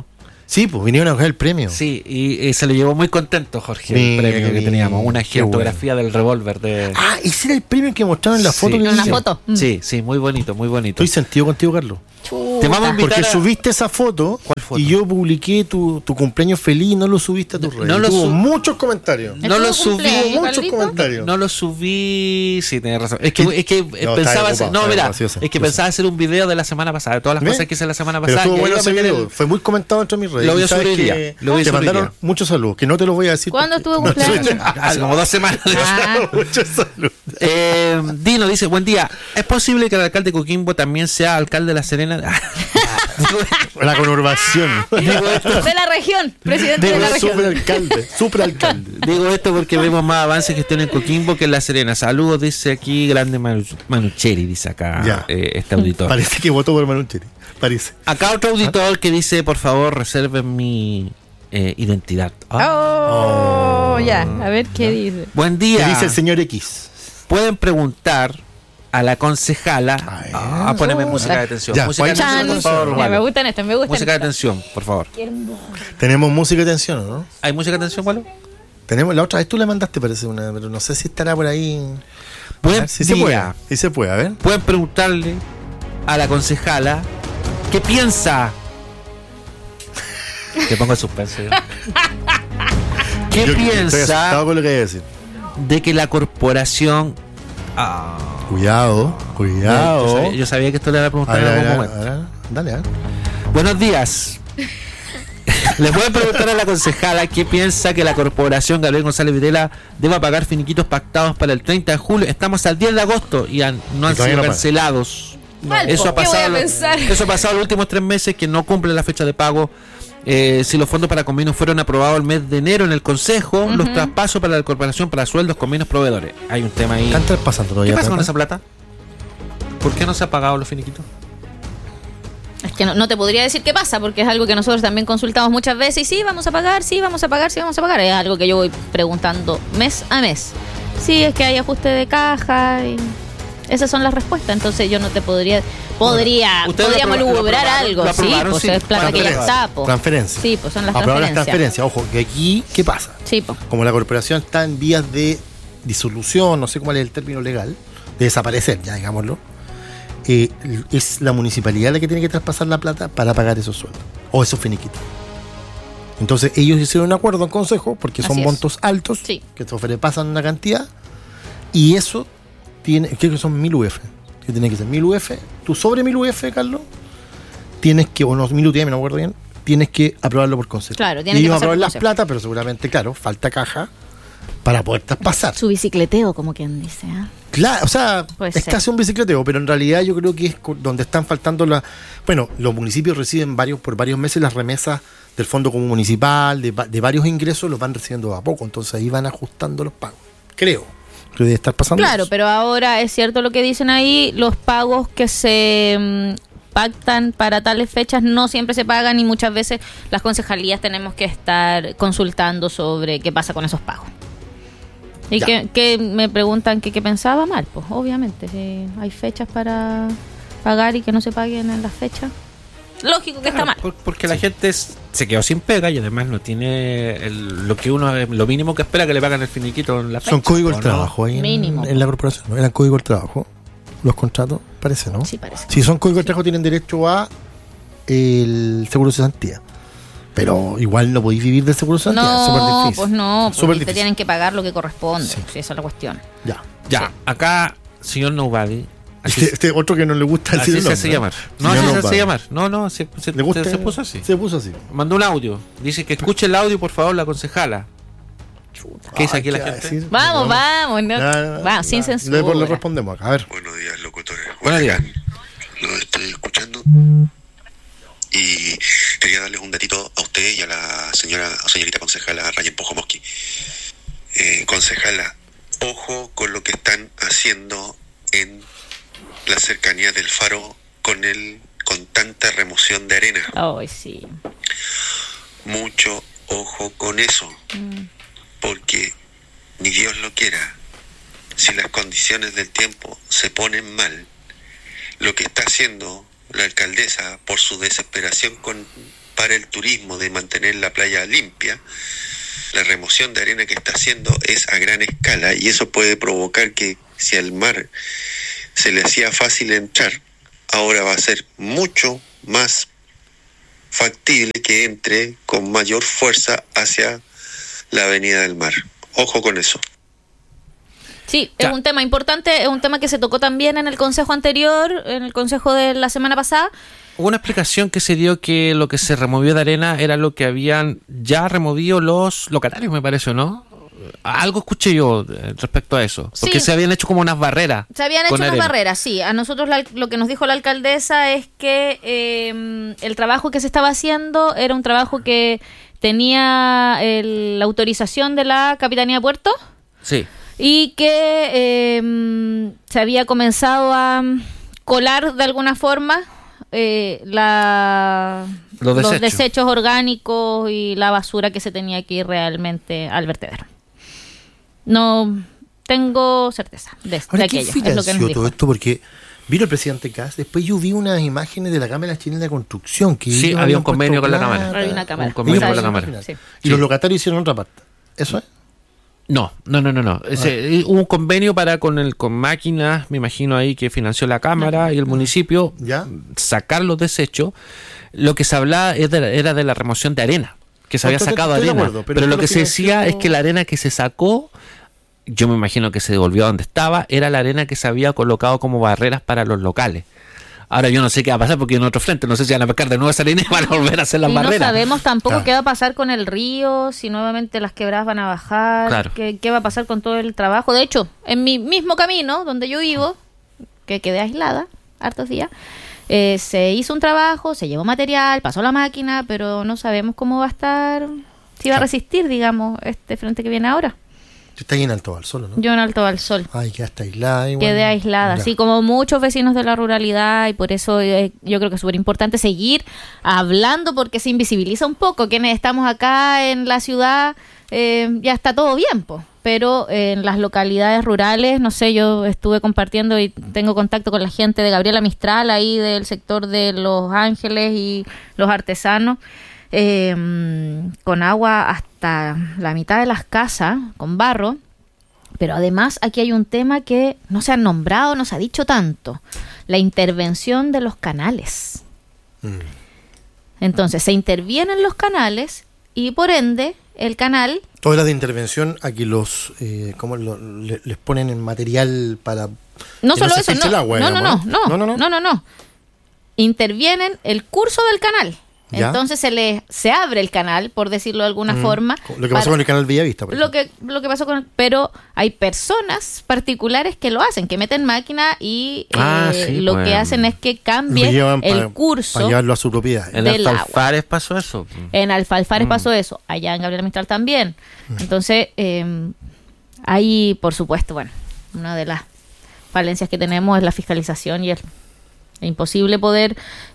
Speaker 2: Sí, pues vinieron a coger el premio.
Speaker 3: Sí, y, y se lo llevó muy contento Jorge, el
Speaker 2: Mira,
Speaker 3: premio que
Speaker 2: mira,
Speaker 3: teníamos, una
Speaker 2: qué
Speaker 3: fotografía del revólver de...
Speaker 2: Ah, ese era el premio que mostraron en la foto.
Speaker 3: Sí.
Speaker 2: que
Speaker 1: Una
Speaker 2: hice.
Speaker 1: foto. Mm.
Speaker 3: Sí, sí, muy bonito, muy bonito.
Speaker 2: Estoy sentido contigo, Carlos.
Speaker 3: Te vamos a invitar
Speaker 2: Porque
Speaker 3: a-
Speaker 2: subiste esa foto,
Speaker 3: ¿Cuál foto?
Speaker 2: y yo publiqué tu, tu cumpleaños feliz y no lo subiste a tus redes.
Speaker 3: no lo
Speaker 2: Tuvo
Speaker 3: sub-
Speaker 2: muchos comentarios.
Speaker 3: No lo
Speaker 1: ¿Estuvo
Speaker 3: subí,
Speaker 1: cumpleaños,
Speaker 2: muchos
Speaker 1: Carlito?
Speaker 2: comentarios.
Speaker 3: No lo subí, sí, tenés razón. Es que, es que
Speaker 2: No,
Speaker 3: pensaba
Speaker 2: está
Speaker 3: hacer,
Speaker 2: ocupado,
Speaker 3: no,
Speaker 2: está
Speaker 3: mira,
Speaker 2: ocupado, sí, yo sé,
Speaker 3: es que
Speaker 2: yo
Speaker 3: pensaba hacer un video de la semana pasada, de todas las
Speaker 2: ¿Ve?
Speaker 3: cosas que hice la semana
Speaker 2: Pero
Speaker 3: pasada.
Speaker 2: estuvo
Speaker 3: y ahí
Speaker 2: bueno
Speaker 3: iba a
Speaker 2: ese
Speaker 3: meter el-
Speaker 2: video. Fue muy comentado entre mis redes.
Speaker 3: Lo voy a
Speaker 2: Y sabes
Speaker 3: subir hoy día,
Speaker 2: que
Speaker 3: lo voy a
Speaker 2: te
Speaker 3: subir hoy
Speaker 2: mandaron
Speaker 3: día.
Speaker 2: muchos saludos, que no te los voy a decir.
Speaker 1: ¿Cuándo
Speaker 2: porque-
Speaker 1: estuvo
Speaker 2: no,
Speaker 1: cumpleaños?
Speaker 3: Hace como dos semanas.
Speaker 1: Ah.
Speaker 2: Muchos saludos.
Speaker 3: Eh, Dino dice, buen día, ¿es posible que el alcalde de Coquimbo también sea alcalde de La Serena?
Speaker 2: La conurbación.
Speaker 3: Digo esto,
Speaker 1: De la región, presidente
Speaker 3: Digo,
Speaker 1: de la región.
Speaker 2: Superalcalde, superalcalde.
Speaker 3: digo esto porque vemos más avances que estén en Coquimbo que en La Serena. Saludos, dice aquí, grande Manu, Manucheri, dice acá
Speaker 2: Ya.
Speaker 3: eh, este auditor.
Speaker 2: Parece que votó por Manucheri. Parece.
Speaker 3: Acá otro auditor que dice, por favor, reserven mi eh, identidad. Ah.
Speaker 1: Oh, ya, a ver qué dice.
Speaker 3: Buen
Speaker 2: ¿Qué
Speaker 3: día.
Speaker 2: dice el señor X?
Speaker 3: Pueden preguntar a la concejala.
Speaker 2: A ver.
Speaker 3: Ah, poneme música de atención.
Speaker 2: Ya,
Speaker 3: música de
Speaker 2: ¿cuál?
Speaker 3: atención, por favor,
Speaker 1: Ya,
Speaker 3: Walo.
Speaker 1: me gustan estas, me gustan
Speaker 3: Música de
Speaker 1: estas.
Speaker 3: atención, por favor.
Speaker 1: Qué hermoso.
Speaker 2: Tenemos música de atención, ¿no?
Speaker 3: ¿Hay música de atención, Walo?
Speaker 2: Tenemos, la otra vez tú le mandaste, parece una, pero no sé si estará por ahí. A
Speaker 3: Buen
Speaker 2: ver, si se
Speaker 3: día.
Speaker 2: puede. Si se puede, a ver.
Speaker 3: Pueden preguntarle a la concejala qué piensa. Te pongo en suspenso. yo. ¿Qué
Speaker 2: Yo- Estoy
Speaker 3: piensa
Speaker 2: asustado con lo que hay que decir.
Speaker 3: de que la corporación... Ah,
Speaker 2: Cuidado,
Speaker 3: yo,
Speaker 2: cuidado.
Speaker 3: sabía, yo sabía que esto le iba a
Speaker 2: A
Speaker 3: preguntar
Speaker 2: ver,
Speaker 3: en
Speaker 2: a ver,
Speaker 3: algún
Speaker 2: a ver,
Speaker 3: momento.
Speaker 2: a ver, dale, a ver.
Speaker 3: Buenos días. Les voy a preguntar a la concejala qué piensa que la corporación Gabriel González Videla deba pagar finiquitos pactados para el treinta de julio. Estamos al diez de agosto y han- no han
Speaker 2: Y todavía
Speaker 3: sido
Speaker 2: no pagan.
Speaker 3: cancelados.
Speaker 1: Mal,
Speaker 3: Eso ha,
Speaker 1: ¿qué voy a
Speaker 3: pasado,
Speaker 1: pensar?
Speaker 3: eso ha pasado los últimos tres meses que no cumplen la fecha de pago. Eh, si los fondos para convenios fueron aprobados el mes de enero en el Consejo,
Speaker 1: Ujú.
Speaker 3: los traspasos para la corporación para sueldos, convenios, proveedores. Hay un tema ahí.
Speaker 2: Están traspasando
Speaker 3: ¿Qué
Speaker 2: todavía.
Speaker 3: pasa con
Speaker 2: plata?
Speaker 3: esa plata? ¿Por qué no se ha pagado los finiquitos?
Speaker 1: Es que no, no te podría decir qué pasa, porque es algo que nosotros también consultamos muchas veces. Y sí, vamos a pagar, sí, vamos a pagar, sí, vamos a pagar. Es algo que yo voy preguntando mes a mes. Sí, es que hay ajuste de caja y esas son las respuestas. Entonces yo no te podría... Podría,
Speaker 3: Ustedes
Speaker 1: podríamos
Speaker 3: lo apro- lo
Speaker 1: lucubrar
Speaker 3: aprobaron,
Speaker 1: algo.
Speaker 3: lo
Speaker 1: Sí,
Speaker 3: aprobaron,
Speaker 1: pues
Speaker 3: sí.
Speaker 1: es plata que ya
Speaker 2: Transferencia.
Speaker 1: está, po.
Speaker 2: Transferencia.
Speaker 1: Sí, pues son las
Speaker 2: Aprobar las
Speaker 1: transferencias.
Speaker 2: transferencias. Ojo, que aquí, ¿qué pasa?
Speaker 1: Sí, pues.
Speaker 2: Como la corporación está en vías de disolución, no sé cuál es el término legal, de desaparecer, ya digámoslo, eh, es la municipalidad la que tiene que traspasar la plata para pagar esos sueldos o esos finiquitos. Entonces ellos hicieron un acuerdo en consejo porque son
Speaker 1: Así es.
Speaker 2: montos altos
Speaker 1: Sí.
Speaker 2: que te sobrepasan una cantidad y eso tiene, creo que son mil U F, que tiene que ser mil U F. Tú sobre mil U F, Carlos, tienes que, o no, mil U T M, no me acuerdo bien, tienes que aprobarlo por consejo.
Speaker 1: Claro,
Speaker 2: y
Speaker 1: tiene que
Speaker 2: ellos
Speaker 1: pasar por
Speaker 2: aprobar las
Speaker 1: consejo.
Speaker 2: plata, pero seguramente, claro, falta caja para poder traspasar.
Speaker 1: Su bicicleteo, como quien dice. ¿eh?
Speaker 2: Claro, o sea,
Speaker 1: Puede
Speaker 2: es
Speaker 1: ser.
Speaker 2: casi un bicicleteo, pero en realidad yo creo que es co- donde están faltando las... Bueno, los municipios reciben varios por varios meses las remesas del Fondo Común Municipal, de, va- de varios ingresos, los van recibiendo a poco, entonces ahí van ajustando los pagos. Creo. Creo que debe estar pasando
Speaker 1: Claro,
Speaker 2: eso.
Speaker 1: pero ahora es cierto lo que dicen ahí, los pagos que se mm, pactan para tales fechas no siempre se pagan y muchas veces las concejalías tenemos que estar consultando sobre qué pasa con esos pagos. Y
Speaker 2: Ya.
Speaker 1: que, que me preguntan que qué pensaba mal, pues obviamente, si hay fechas para pagar y que no se paguen en las fechas. Lógico que está mal.
Speaker 3: Por- porque la gente es- se quedó sin pega y además no tiene el- lo que uno lo mínimo que espera que le pagan el finiquito en la fecha.
Speaker 2: Son códigos
Speaker 3: ¿o
Speaker 2: del
Speaker 3: no?
Speaker 2: trabajo ahí en,
Speaker 1: Mínimo.
Speaker 2: en la corporación, ¿no? Eran códigos del trabajo. Los contratos, parece, ¿no?
Speaker 1: Sí, parece.
Speaker 2: Si son códigos del trabajo tienen derecho a el seguro de cesantía. Pero igual no podéis vivir del seguro de cesantía, es súper
Speaker 1: No,
Speaker 2: difícil.
Speaker 1: pues no, pues
Speaker 2: Súper
Speaker 1: y te
Speaker 2: difícil.
Speaker 1: tienen que pagar lo que corresponde.
Speaker 2: Sí.
Speaker 1: Sí, esa es la cuestión.
Speaker 2: Ya.
Speaker 3: Ya, acá, señor Nobody. Así,
Speaker 2: Este, este otro que no le gusta
Speaker 3: así
Speaker 2: decir el
Speaker 3: se hace
Speaker 2: nombre,
Speaker 3: llamar. No,
Speaker 2: Señor
Speaker 3: así se
Speaker 2: Nobody.
Speaker 3: hace llamar. No, no, se, se-
Speaker 2: ¿Le gusta?
Speaker 3: se- se puso así.
Speaker 2: Se puso así.
Speaker 3: Mandó un audio. Dice que escuche el audio, por favor, la concejala. ¿Qué dice
Speaker 2: Ay,
Speaker 3: aquí la
Speaker 2: ¿qué va a
Speaker 3: gente?
Speaker 2: decir?
Speaker 1: Vamos, vamos, no,
Speaker 2: No, no, no,
Speaker 1: vamos, sin
Speaker 2: no.
Speaker 1: censura.
Speaker 2: Luego le respondemos acá. A ver.
Speaker 14: Buenos días, locutores.
Speaker 3: Buenos días.
Speaker 14: Lo estoy escuchando y quería darles un datito a usted y a la señora o señorita concejala Rayen Pojomoski. Eh, concejala, ojo con lo que están haciendo en la cercanía del faro con el con tanta remoción de arena.
Speaker 1: Ay, sí.
Speaker 14: Mucho ojo con eso,
Speaker 1: Mm.
Speaker 14: porque ni Dios lo quiera, si las condiciones del tiempo se ponen mal, lo que está haciendo la alcaldesa por su desesperación con para el turismo de mantener la playa limpia, la remoción de arena que está haciendo es a gran escala y eso puede provocar que si al mar se le hacía fácil entrar, ahora va a ser mucho más factible que entre con mayor fuerza hacia la avenida del mar. Ojo con eso.
Speaker 1: Sí, ya. Es un tema importante, es un tema que se tocó también en el consejo anterior, en el consejo de la semana pasada.
Speaker 3: Hubo una explicación que se dio que lo que se removió de arena era lo que habían ya removido los locatarios, me parece, ¿no? Algo escuché yo respecto a eso, porque sí, se habían hecho como unas barreras.
Speaker 1: Se habían hecho unas
Speaker 3: arena.
Speaker 1: barreras, sí. A nosotros la, lo que nos dijo la alcaldesa es que eh, el trabajo que se estaba haciendo era un trabajo que tenía el, la autorización de la Capitanía de Puerto.
Speaker 3: Sí.
Speaker 1: Y que eh, se había comenzado a colar de alguna forma eh, la,
Speaker 3: los, desechos.
Speaker 1: los desechos orgánicos y la basura que se tenía que ir realmente al vertedero. No tengo certeza de,
Speaker 2: Ahora,
Speaker 1: de
Speaker 2: ¿quién
Speaker 1: aquello.
Speaker 2: financió
Speaker 1: Es lo que nos dijo.
Speaker 2: todo esto? Porque vino el presidente Kast, después yo vi unas imágenes de la Cámara Chilena de Construcción. Que
Speaker 3: sí, había un convenio con la Cámara.
Speaker 1: Había una cámara.
Speaker 3: Un convenio con la Cámara.
Speaker 1: Sí.
Speaker 2: Y los locatarios hicieron otra parte. ¿Eso es?
Speaker 3: No, no, no, no, no. Ese, hubo un convenio para con el con máquinas, me imagino ahí que financió la Cámara y el municipio,
Speaker 2: ¿ya?
Speaker 3: Sacar los desechos. Lo que se hablaba era de, era de la remoción de arena, que se
Speaker 2: no,
Speaker 3: había
Speaker 2: estoy,
Speaker 3: sacado
Speaker 2: estoy
Speaker 3: arena.
Speaker 2: Acuerdo, pero
Speaker 3: pero lo
Speaker 2: lo
Speaker 3: que se decía es que la arena que se sacó, yo me imagino que se devolvió a donde estaba, era la arena que se había colocado como barreras para los locales. Ahora yo no sé qué va a pasar porque en otro frente, no sé si van a pescar de nuevo esa arena y van a volver a hacer las
Speaker 1: y
Speaker 3: barreras.
Speaker 1: No sabemos tampoco
Speaker 2: claro.
Speaker 1: qué va a pasar con el río, si nuevamente las quebradas van a bajar,
Speaker 3: claro.
Speaker 1: qué, qué va a pasar con todo el trabajo. De hecho, en mi mismo camino, donde yo vivo, que quedé aislada hartos días, eh, se hizo un trabajo, se llevó material, pasó la máquina, pero no sabemos cómo va a estar, si va a resistir, digamos, este frente que viene ahora.
Speaker 2: Está ahí en Alto Valsol, ¿no?
Speaker 1: Yo en Alto Valsol.
Speaker 2: Ay, quedaste aislada. Igual.
Speaker 1: Quedé aislada,
Speaker 2: ya.
Speaker 1: así como muchos vecinos de la ruralidad, y por eso eh, yo creo que es súper importante seguir hablando, porque se invisibiliza un poco. Quienes estamos acá en la ciudad, eh, ya está todo bien, pues. Pero eh, en las localidades rurales, no sé, yo estuve compartiendo y tengo contacto con la gente de Gabriela Mistral, ahí del sector de Los Ángeles y los artesanos. Eh, con agua hasta la mitad de las casas, con barro. Pero además aquí hay un tema que no se ha nombrado, no se ha dicho tanto: la intervención de los canales. Mm. Entonces se intervienen los canales y por ende el canal...
Speaker 2: Todas las de intervención aquí los eh, ¿cómo lo, le, les ponen en material para
Speaker 1: no solo
Speaker 2: no
Speaker 1: eso, no,
Speaker 2: el agua,
Speaker 1: no,
Speaker 2: digamos,
Speaker 1: no, no, no, no, no, no, no, no, intervienen el curso del canal. ¿Ya? Entonces se le se abre el canal, por decirlo de alguna mm. forma.
Speaker 2: Lo que pasó para, con el canal Villavista. Por
Speaker 1: lo que lo que pasó con, pero hay personas particulares que lo hacen, que meten máquina y
Speaker 3: ah,
Speaker 1: eh,
Speaker 3: sí,
Speaker 1: lo
Speaker 3: pues,
Speaker 1: que hacen es que cambien el
Speaker 2: para,
Speaker 1: curso.
Speaker 2: Para llevarlo a su propiedad.
Speaker 3: En Alfalfares pasó eso.
Speaker 1: En Alfalfares mm. pasó eso. Allá en Gabriela Mistral también. Mm. Entonces eh, hay, por supuesto, bueno, una de las falencias que tenemos es la fiscalización y el Es imposible poder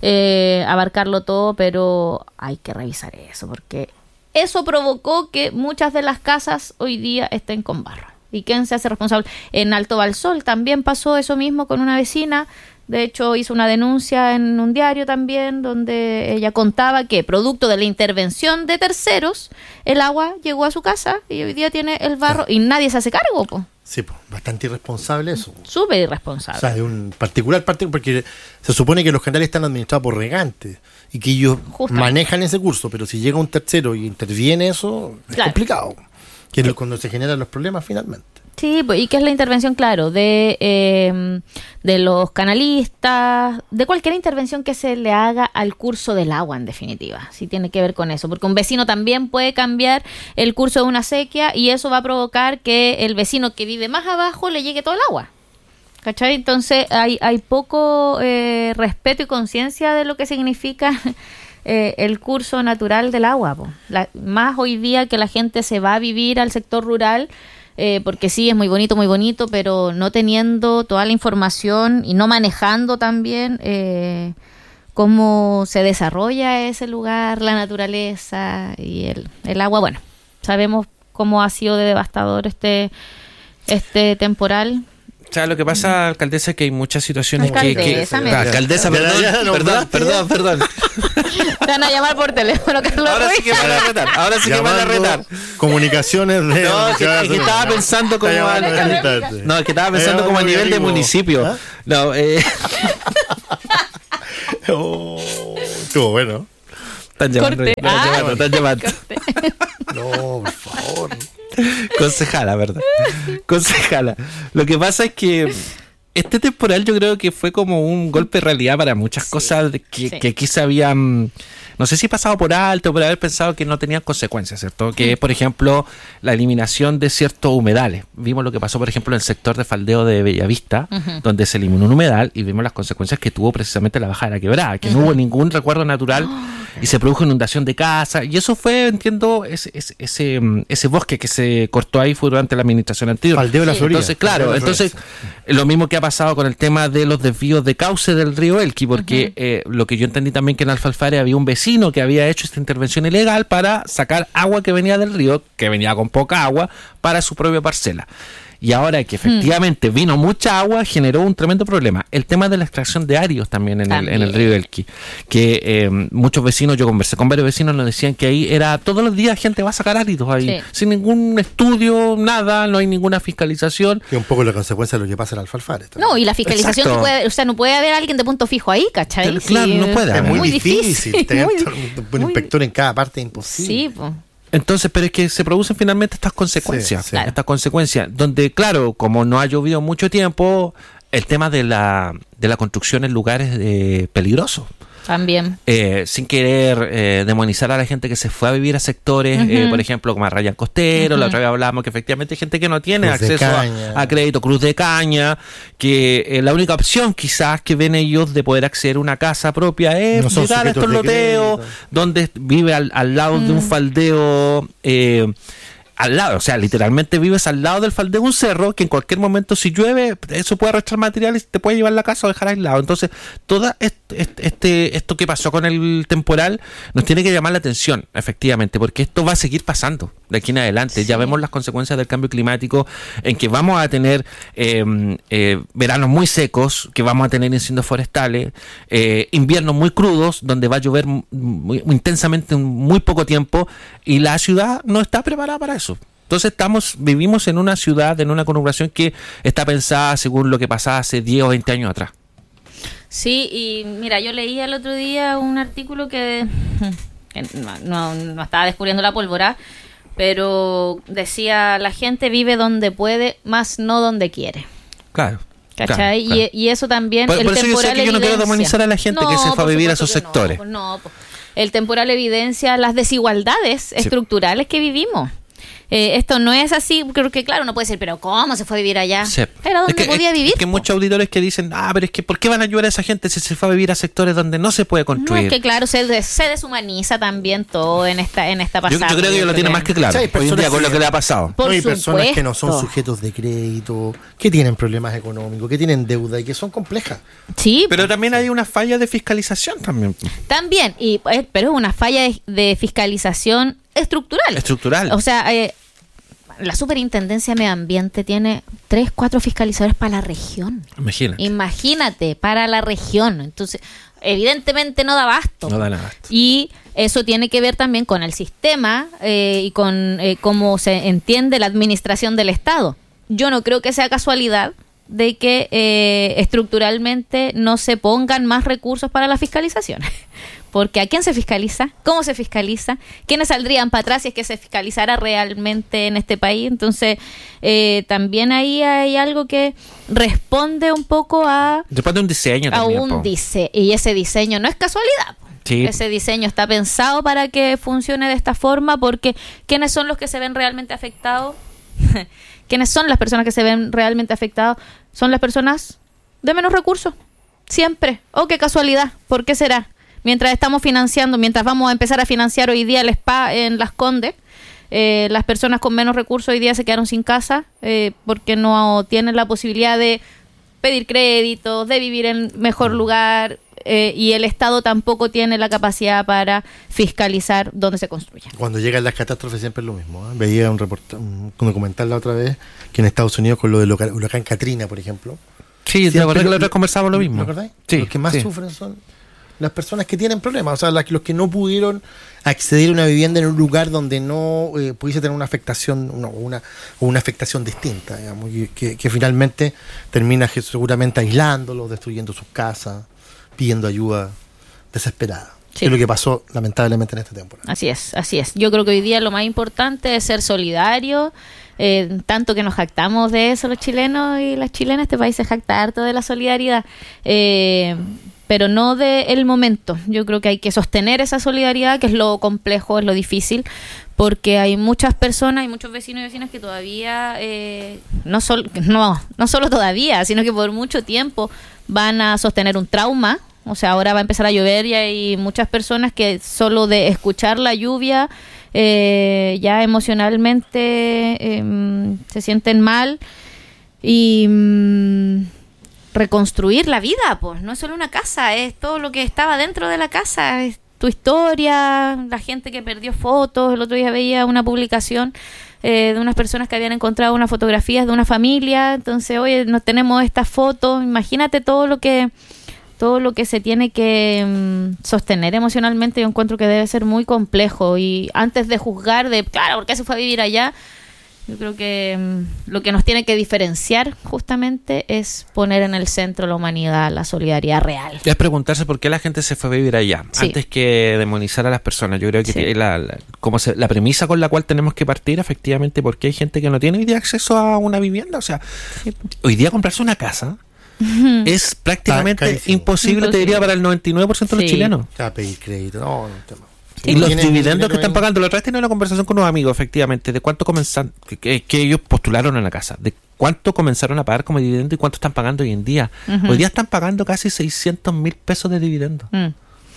Speaker 1: eh, abarcarlo todo, pero hay que revisar eso, porque eso provocó que muchas de las casas hoy día estén con barro. ¿Y quién se hace responsable? En Alto Valsol también pasó eso mismo con una vecina. De hecho, hizo una denuncia en un diario también, donde ella contaba que, producto de la intervención de terceros, el agua llegó a su casa y hoy día tiene el barro, claro, y nadie se hace cargo, pues.
Speaker 2: Sí, pues, bastante irresponsable eso.
Speaker 1: Súper irresponsable.
Speaker 2: O sea, de un particular partido, porque se supone que los canales están administrados por regantes y que ellos manejan ese curso, pero si llega un tercero y interviene eso, es claro, complicado. Que es cuando se generan los problemas finalmente.
Speaker 1: Sí, y que es la intervención, claro, de, eh, de los canalistas, de cualquier intervención que se le haga al curso del agua, en definitiva. Sí tiene que ver con eso, porque un vecino también puede cambiar el curso de una sequía y eso va a provocar que el vecino que vive más abajo le llegue todo el agua. ¿Cachai? Entonces hay, hay poco eh, respeto y conciencia de lo que significa eh, el curso natural del agua. Po. La, más hoy día que la gente se va a vivir al sector rural, Eh, porque sí, es muy bonito, muy bonito, pero no teniendo toda la información y no manejando también eh, cómo se desarrolla ese lugar, la naturaleza y el, el agua. Bueno, sabemos cómo ha sido de devastador este, este temporal.
Speaker 3: O sea, lo que pasa, alcaldesa, es que hay muchas situaciones que...
Speaker 1: Alcaldesa,
Speaker 3: que
Speaker 1: me
Speaker 3: ah, alcaldesa,
Speaker 2: Ya,
Speaker 3: perdón,
Speaker 2: ya, ya,
Speaker 3: perdón,
Speaker 2: nombraste,
Speaker 3: perdón, perdón.
Speaker 1: Te van a llamar por teléfono, Carlos
Speaker 3: Ahora
Speaker 1: Ruiz.
Speaker 3: sí que me van a retar, ahora sí que me van a
Speaker 2: Llamando
Speaker 3: retar.
Speaker 2: Comunicaciones de...
Speaker 3: No, es que, es que estaba pensando como...
Speaker 2: Está
Speaker 3: al-
Speaker 2: llamando
Speaker 3: al-
Speaker 2: al-
Speaker 3: no, es que estaba
Speaker 2: Está
Speaker 3: pensando como a
Speaker 2: llamando
Speaker 3: nivel de
Speaker 2: organismo.
Speaker 3: municipio.
Speaker 2: ¿Ah?
Speaker 3: No, eh...
Speaker 2: Oh, estuvo bueno.
Speaker 3: Están llamando,
Speaker 1: Corte.
Speaker 3: están
Speaker 1: Ah,
Speaker 3: llamando, están llamando.
Speaker 2: No, por favor.
Speaker 3: Concejala, ¿verdad? Concejala. Lo que pasa es que este temporal yo creo que fue como un golpe de realidad para muchas
Speaker 1: Sí,
Speaker 3: cosas de que,
Speaker 1: sí.
Speaker 3: que aquí se habían, no sé si pasado por alto, por haber pensado que no tenían consecuencias, ¿cierto? Que es, por ejemplo, la eliminación de ciertos humedales. Vimos lo que pasó, por ejemplo, en el sector de faldeo de Bellavista,
Speaker 1: Ujú.
Speaker 3: donde se eliminó un humedal y vimos las consecuencias que tuvo precisamente la bajada de la quebrada, que no hubo ningún recuerdo natural y se produjo inundación de casa. Y eso fue, entiendo, ese, ese, ese, ese bosque que se cortó ahí fue durante la administración anterior.
Speaker 2: Faldeo de la Florida.
Speaker 3: Entonces, claro,
Speaker 2: Faldeo de la
Speaker 3: entonces
Speaker 2: Florida.
Speaker 3: lo mismo que ha pasado con el tema de los desvíos de cauce del río Elqui, porque eh, lo que yo entendí también que en Alfalfare había un vecino que había hecho esta intervención ilegal para sacar agua que venía del río, que venía con poca agua, para su propia parcela. Y ahora que efectivamente vino mucha agua, generó un tremendo problema. El tema de la extracción de arios también en,
Speaker 1: También.
Speaker 3: El, en el río Elqui. Que eh, muchos vecinos, yo conversé con varios vecinos, nos decían que ahí era todos los días gente va a sacar áridos ahí.
Speaker 1: Sí.
Speaker 3: Sin ningún estudio, nada, no hay ninguna fiscalización.
Speaker 2: Y un poco la consecuencia de lo que pasa en Alfalfare.
Speaker 1: No, y la fiscalización,
Speaker 3: Exacto.
Speaker 1: no puede, o sea, no puede haber alguien de punto fijo ahí, ¿cachai?
Speaker 3: Pero, claro, no puede
Speaker 2: Es
Speaker 3: haber.
Speaker 2: muy,
Speaker 1: muy
Speaker 2: difícil.
Speaker 1: difícil,
Speaker 2: Tener
Speaker 1: muy-
Speaker 2: un, un
Speaker 1: muy-
Speaker 2: inspector en cada parte es imposible.
Speaker 1: Sí, pues.
Speaker 3: Entonces, pero es que se producen finalmente estas consecuencias,
Speaker 2: Sí, sí.
Speaker 3: estas consecuencias, donde claro, como no ha llovido mucho tiempo, el tema de la, de la construcción en lugares eh, peligrosos.
Speaker 1: También.
Speaker 3: Eh, sin querer eh, demonizar a la gente que se fue a vivir a sectores,
Speaker 1: Ujú.
Speaker 3: eh, por ejemplo, como a Ryan Costero,
Speaker 1: Ujú.
Speaker 3: la otra vez hablábamos que efectivamente hay gente que no tiene
Speaker 2: Cruz de
Speaker 3: acceso a,
Speaker 2: Caña.
Speaker 3: a crédito, Cruz de Caña, que eh, la única opción quizás que ven ellos de poder acceder a una casa propia es
Speaker 2: No son
Speaker 3: llegar a estos
Speaker 2: sujetos de
Speaker 3: loteos,
Speaker 2: crédito.
Speaker 3: donde vive al, al lado de un
Speaker 1: Mm.
Speaker 3: faldeo... Eh, al lado, o sea, literalmente vives al lado del faldeo de un cerro que en cualquier momento si llueve, eso puede arrastrar materiales y te puede llevar a la casa o dejar aislado. Entonces, todo este, este, esto que pasó con el temporal nos tiene que llamar la atención, efectivamente, porque esto va a seguir pasando de aquí en adelante.
Speaker 1: Sí.
Speaker 3: Ya vemos las consecuencias del cambio climático en que vamos a tener eh, eh, veranos muy secos, que vamos a tener incendios forestales, eh, inviernos muy crudos, donde va a llover muy, muy intensamente en muy poco tiempo y la ciudad no está preparada para eso. Entonces estamos, vivimos en una ciudad, en una conurbación que está pensada según lo que pasaba hace diez o veinte años atrás.
Speaker 1: Sí, y mira, yo leí el otro día un artículo que, que no, no, no estaba descubriendo la pólvora, pero decía, la gente vive donde puede, más no donde quiere.
Speaker 3: Claro.
Speaker 1: ¿Cachai?
Speaker 3: claro, claro.
Speaker 1: Y, y eso también,
Speaker 3: Por-
Speaker 1: el
Speaker 3: por eso yo sé
Speaker 1: temporal
Speaker 3: que yo no quiero
Speaker 1: evidencia.
Speaker 3: demonizar a la gente que se fue a
Speaker 1: por
Speaker 3: vivir a
Speaker 1: supuesto
Speaker 3: esos
Speaker 1: que no,
Speaker 3: sectores.
Speaker 1: pues no, pues. El temporal evidencia las desigualdades estructurales que vivimos. Eh, esto no es así, creo que claro, no puede ser, pero ¿cómo se fue a vivir allá?
Speaker 3: Sí.
Speaker 1: Era donde
Speaker 3: Es que-
Speaker 1: podía
Speaker 3: es-
Speaker 1: vivir.
Speaker 3: Es que muchos auditores que dicen, ah, pero es que ¿por qué van a ayudar a esa gente si se fue a vivir a sectores donde no se puede
Speaker 1: No,
Speaker 3: construir?
Speaker 1: es que claro, se, des- se deshumaniza también todo en esta en esta
Speaker 3: yo,
Speaker 1: pasada.
Speaker 3: yo creo que ellos lo tienen más que claro
Speaker 2: Sí, hay
Speaker 3: hoy en
Speaker 2: personas
Speaker 3: día con
Speaker 2: que-
Speaker 3: lo que le ha pasado.
Speaker 1: Por
Speaker 2: No, hay personas que no son
Speaker 1: supuesto.
Speaker 2: sujetos de crédito, que tienen problemas económicos, que tienen deuda y que son complejas.
Speaker 1: Sí,
Speaker 3: Pero también hay una falla de fiscalización también.
Speaker 1: también, y eh, pero es una falla de, de fiscalización estructural.
Speaker 3: Estructural.
Speaker 1: O sea, eh, la Superintendencia de Medio Ambiente tiene tres, cuatro fiscalizadores para la región.
Speaker 3: Imagínate.
Speaker 1: Imagínate, para la región. Entonces, evidentemente no da abasto.
Speaker 3: No da nada.
Speaker 1: Y eso tiene que ver también con el sistema eh, y con eh, cómo se entiende la administración del Estado. Yo no creo que sea casualidad de que eh, estructuralmente no se pongan más recursos para la fiscalización. Porque ¿a quién se fiscaliza? ¿Cómo se fiscaliza? ¿Quiénes saldrían para atrás si es que se fiscalizara realmente en este país? Entonces, eh, también ahí hay algo que responde un poco a,
Speaker 3: Después de un diseño
Speaker 1: a
Speaker 3: también.
Speaker 1: un
Speaker 3: po.
Speaker 1: diseño. Y ese diseño no es casualidad. po.
Speaker 3: Sí.
Speaker 1: Ese diseño está pensado para que funcione de esta forma, porque ¿quiénes son los que se ven realmente afectados? ¿Quiénes son las personas que se ven realmente afectados? Son las personas de menos recursos. Siempre. Oh, qué casualidad. ¿Por qué será? Mientras estamos financiando, mientras vamos a empezar a financiar hoy día el spa en Las Condes, eh, las personas con menos recursos hoy día se quedaron sin casa eh, porque no tienen la posibilidad de pedir créditos, de vivir en mejor lugar. eh, y el Estado tampoco tiene la capacidad para fiscalizar dónde se construye.
Speaker 2: Cuando llegan las catástrofes siempre es lo mismo, ¿eh? Veía un, reporta- un documental la otra vez que en Estados Unidos con lo del huracán, huracán Katrina, por ejemplo.
Speaker 3: Sí, te acuerdas que la otra vez conversamos lo mismo.
Speaker 2: ¿Me acordáis?
Speaker 3: Sí,
Speaker 2: los que más
Speaker 3: sí.
Speaker 2: sufren son las personas que tienen problemas, o sea, las, los que no pudieron acceder a una vivienda en un lugar donde no eh, pudiese tener una afectación, una, una, una afectación distinta, digamos, y que, que finalmente termina que seguramente aislándolos, destruyendo sus casas, pidiendo ayuda desesperada.
Speaker 1: Sí.
Speaker 2: Es lo que pasó lamentablemente en esta temporada.
Speaker 1: Así es, así es. Yo creo que hoy día lo más importante es ser solidario, eh, tanto que nos jactamos de eso los chilenos y las chilenas. Este país se jacta harto de la solidaridad, eh, pero no del momento. Yo creo que hay que sostener esa solidaridad, que es lo complejo, es lo difícil, porque hay muchas personas y muchos vecinos y vecinas que todavía, eh, no, sol, no, no solo todavía, sino que por mucho tiempo van a sostener un trauma. O sea, ahora va a empezar a llover y hay muchas personas que solo de escuchar la lluvia eh, ya emocionalmente eh, se sienten mal. Y mm, reconstruir la vida, pues no es solo una casa, es todo lo que estaba dentro de la casa, es tu historia, la gente que perdió fotos. El otro día veía una publicación eh, de unas personas que habían encontrado unas fotografías de una familia. Entonces, oye, no tenemos estas fotos. Imagínate todo lo que todo lo que se tiene que um, sostener emocionalmente. Yo encuentro que debe ser muy complejo, y antes de juzgar de, claro, ¿por qué se fue a vivir allá? Yo creo que um, lo que nos tiene que diferenciar justamente es poner en el centro la humanidad, la solidaridad real.
Speaker 3: Es preguntarse por qué la gente se fue a vivir allá,
Speaker 1: Sí.
Speaker 3: antes que demonizar a las personas. Yo creo que
Speaker 1: Sí.
Speaker 3: la, la, como se, la premisa con la cual tenemos que partir, efectivamente, porque hay gente que no tiene hoy día acceso a una vivienda. O sea, hoy día comprarse una casa es prácticamente
Speaker 2: carísimo.
Speaker 3: imposible, te diría, para el noventa y nueve por ciento de los
Speaker 1: Sí.
Speaker 3: chilenos.
Speaker 2: Ya pedir crédito, no, no, tema.
Speaker 3: Y
Speaker 2: Sí,
Speaker 3: los
Speaker 2: tienen
Speaker 3: dividendos
Speaker 2: dinero
Speaker 3: que están
Speaker 2: en-
Speaker 3: pagando. La otra vez tenía una conversación con unos amigos, efectivamente, de cuánto comenzaron, que, que, que ellos postularon en la casa, de cuánto comenzaron a pagar como dividendo y cuánto están pagando hoy en día.
Speaker 1: Ujú.
Speaker 3: Hoy día están pagando casi seiscientos mil pesos de dividendo.
Speaker 1: Mm.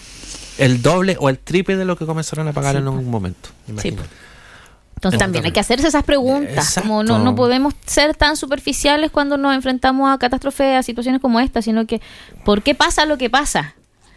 Speaker 3: El doble o el triple de lo que comenzaron a pagar
Speaker 1: Sí,
Speaker 3: en
Speaker 1: pues.
Speaker 3: un momento.
Speaker 2: Imagínate.
Speaker 1: Entonces
Speaker 3: Es
Speaker 1: también hay
Speaker 3: terrible.
Speaker 1: que hacerse esas preguntas.
Speaker 3: Exacto.
Speaker 1: Como no, no podemos ser tan superficiales cuando nos enfrentamos a catástrofes, a situaciones como esta, sino que ¿por qué pasa lo que pasa?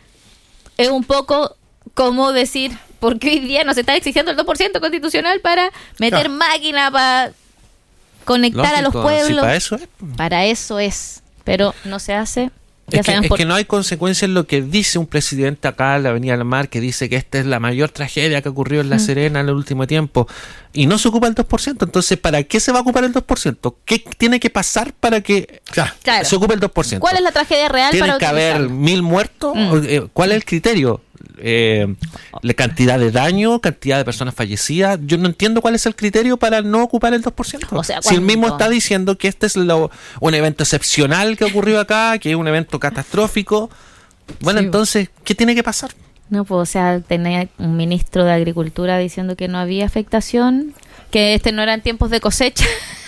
Speaker 1: Es un poco como decir, ¿por qué hoy día nos está exigiendo el dos por ciento constitucional para meter
Speaker 2: Claro.
Speaker 1: máquina, para conectar a los
Speaker 3: Lógico,
Speaker 1: pueblos?
Speaker 3: sí, para eso es.
Speaker 1: Para eso es, pero no se hace. Ya
Speaker 3: Es que,
Speaker 1: sabemos
Speaker 3: es
Speaker 1: por
Speaker 3: que no hay consecuencias en lo que dice un presidente acá en la Avenida del Mar, que dice que esta es la mayor tragedia que ocurrió en La
Speaker 1: Mm.
Speaker 3: Serena en el último tiempo, y no se ocupa el dos por ciento. Entonces, ¿para qué se va a ocupar el dos por ciento? ¿Qué tiene que pasar para que
Speaker 2: Ya.
Speaker 1: Claro.
Speaker 3: se ocupe el dos por ciento?
Speaker 1: ¿Cuál es la tragedia real
Speaker 3: ¿Tiene
Speaker 1: para
Speaker 3: que haber
Speaker 1: utilizarlo?
Speaker 3: mil muertos?
Speaker 1: Mm.
Speaker 3: ¿O, eh, ¿Cuál es el criterio? Eh, la cantidad de daño, cantidad de personas fallecidas. Yo no entiendo cuál es el criterio para no ocupar el dos por ciento.
Speaker 1: O sea,
Speaker 3: si el mismo
Speaker 1: ¿cuánto?
Speaker 3: está diciendo que este es lo, un evento excepcional que ocurrió acá, que es un evento catastrófico. Bueno,
Speaker 1: Sí.
Speaker 3: entonces, ¿qué tiene que pasar?
Speaker 1: No, pues, o sea, tenía un ministro de Agricultura diciendo que no había afectación, que este no eran tiempos de cosecha.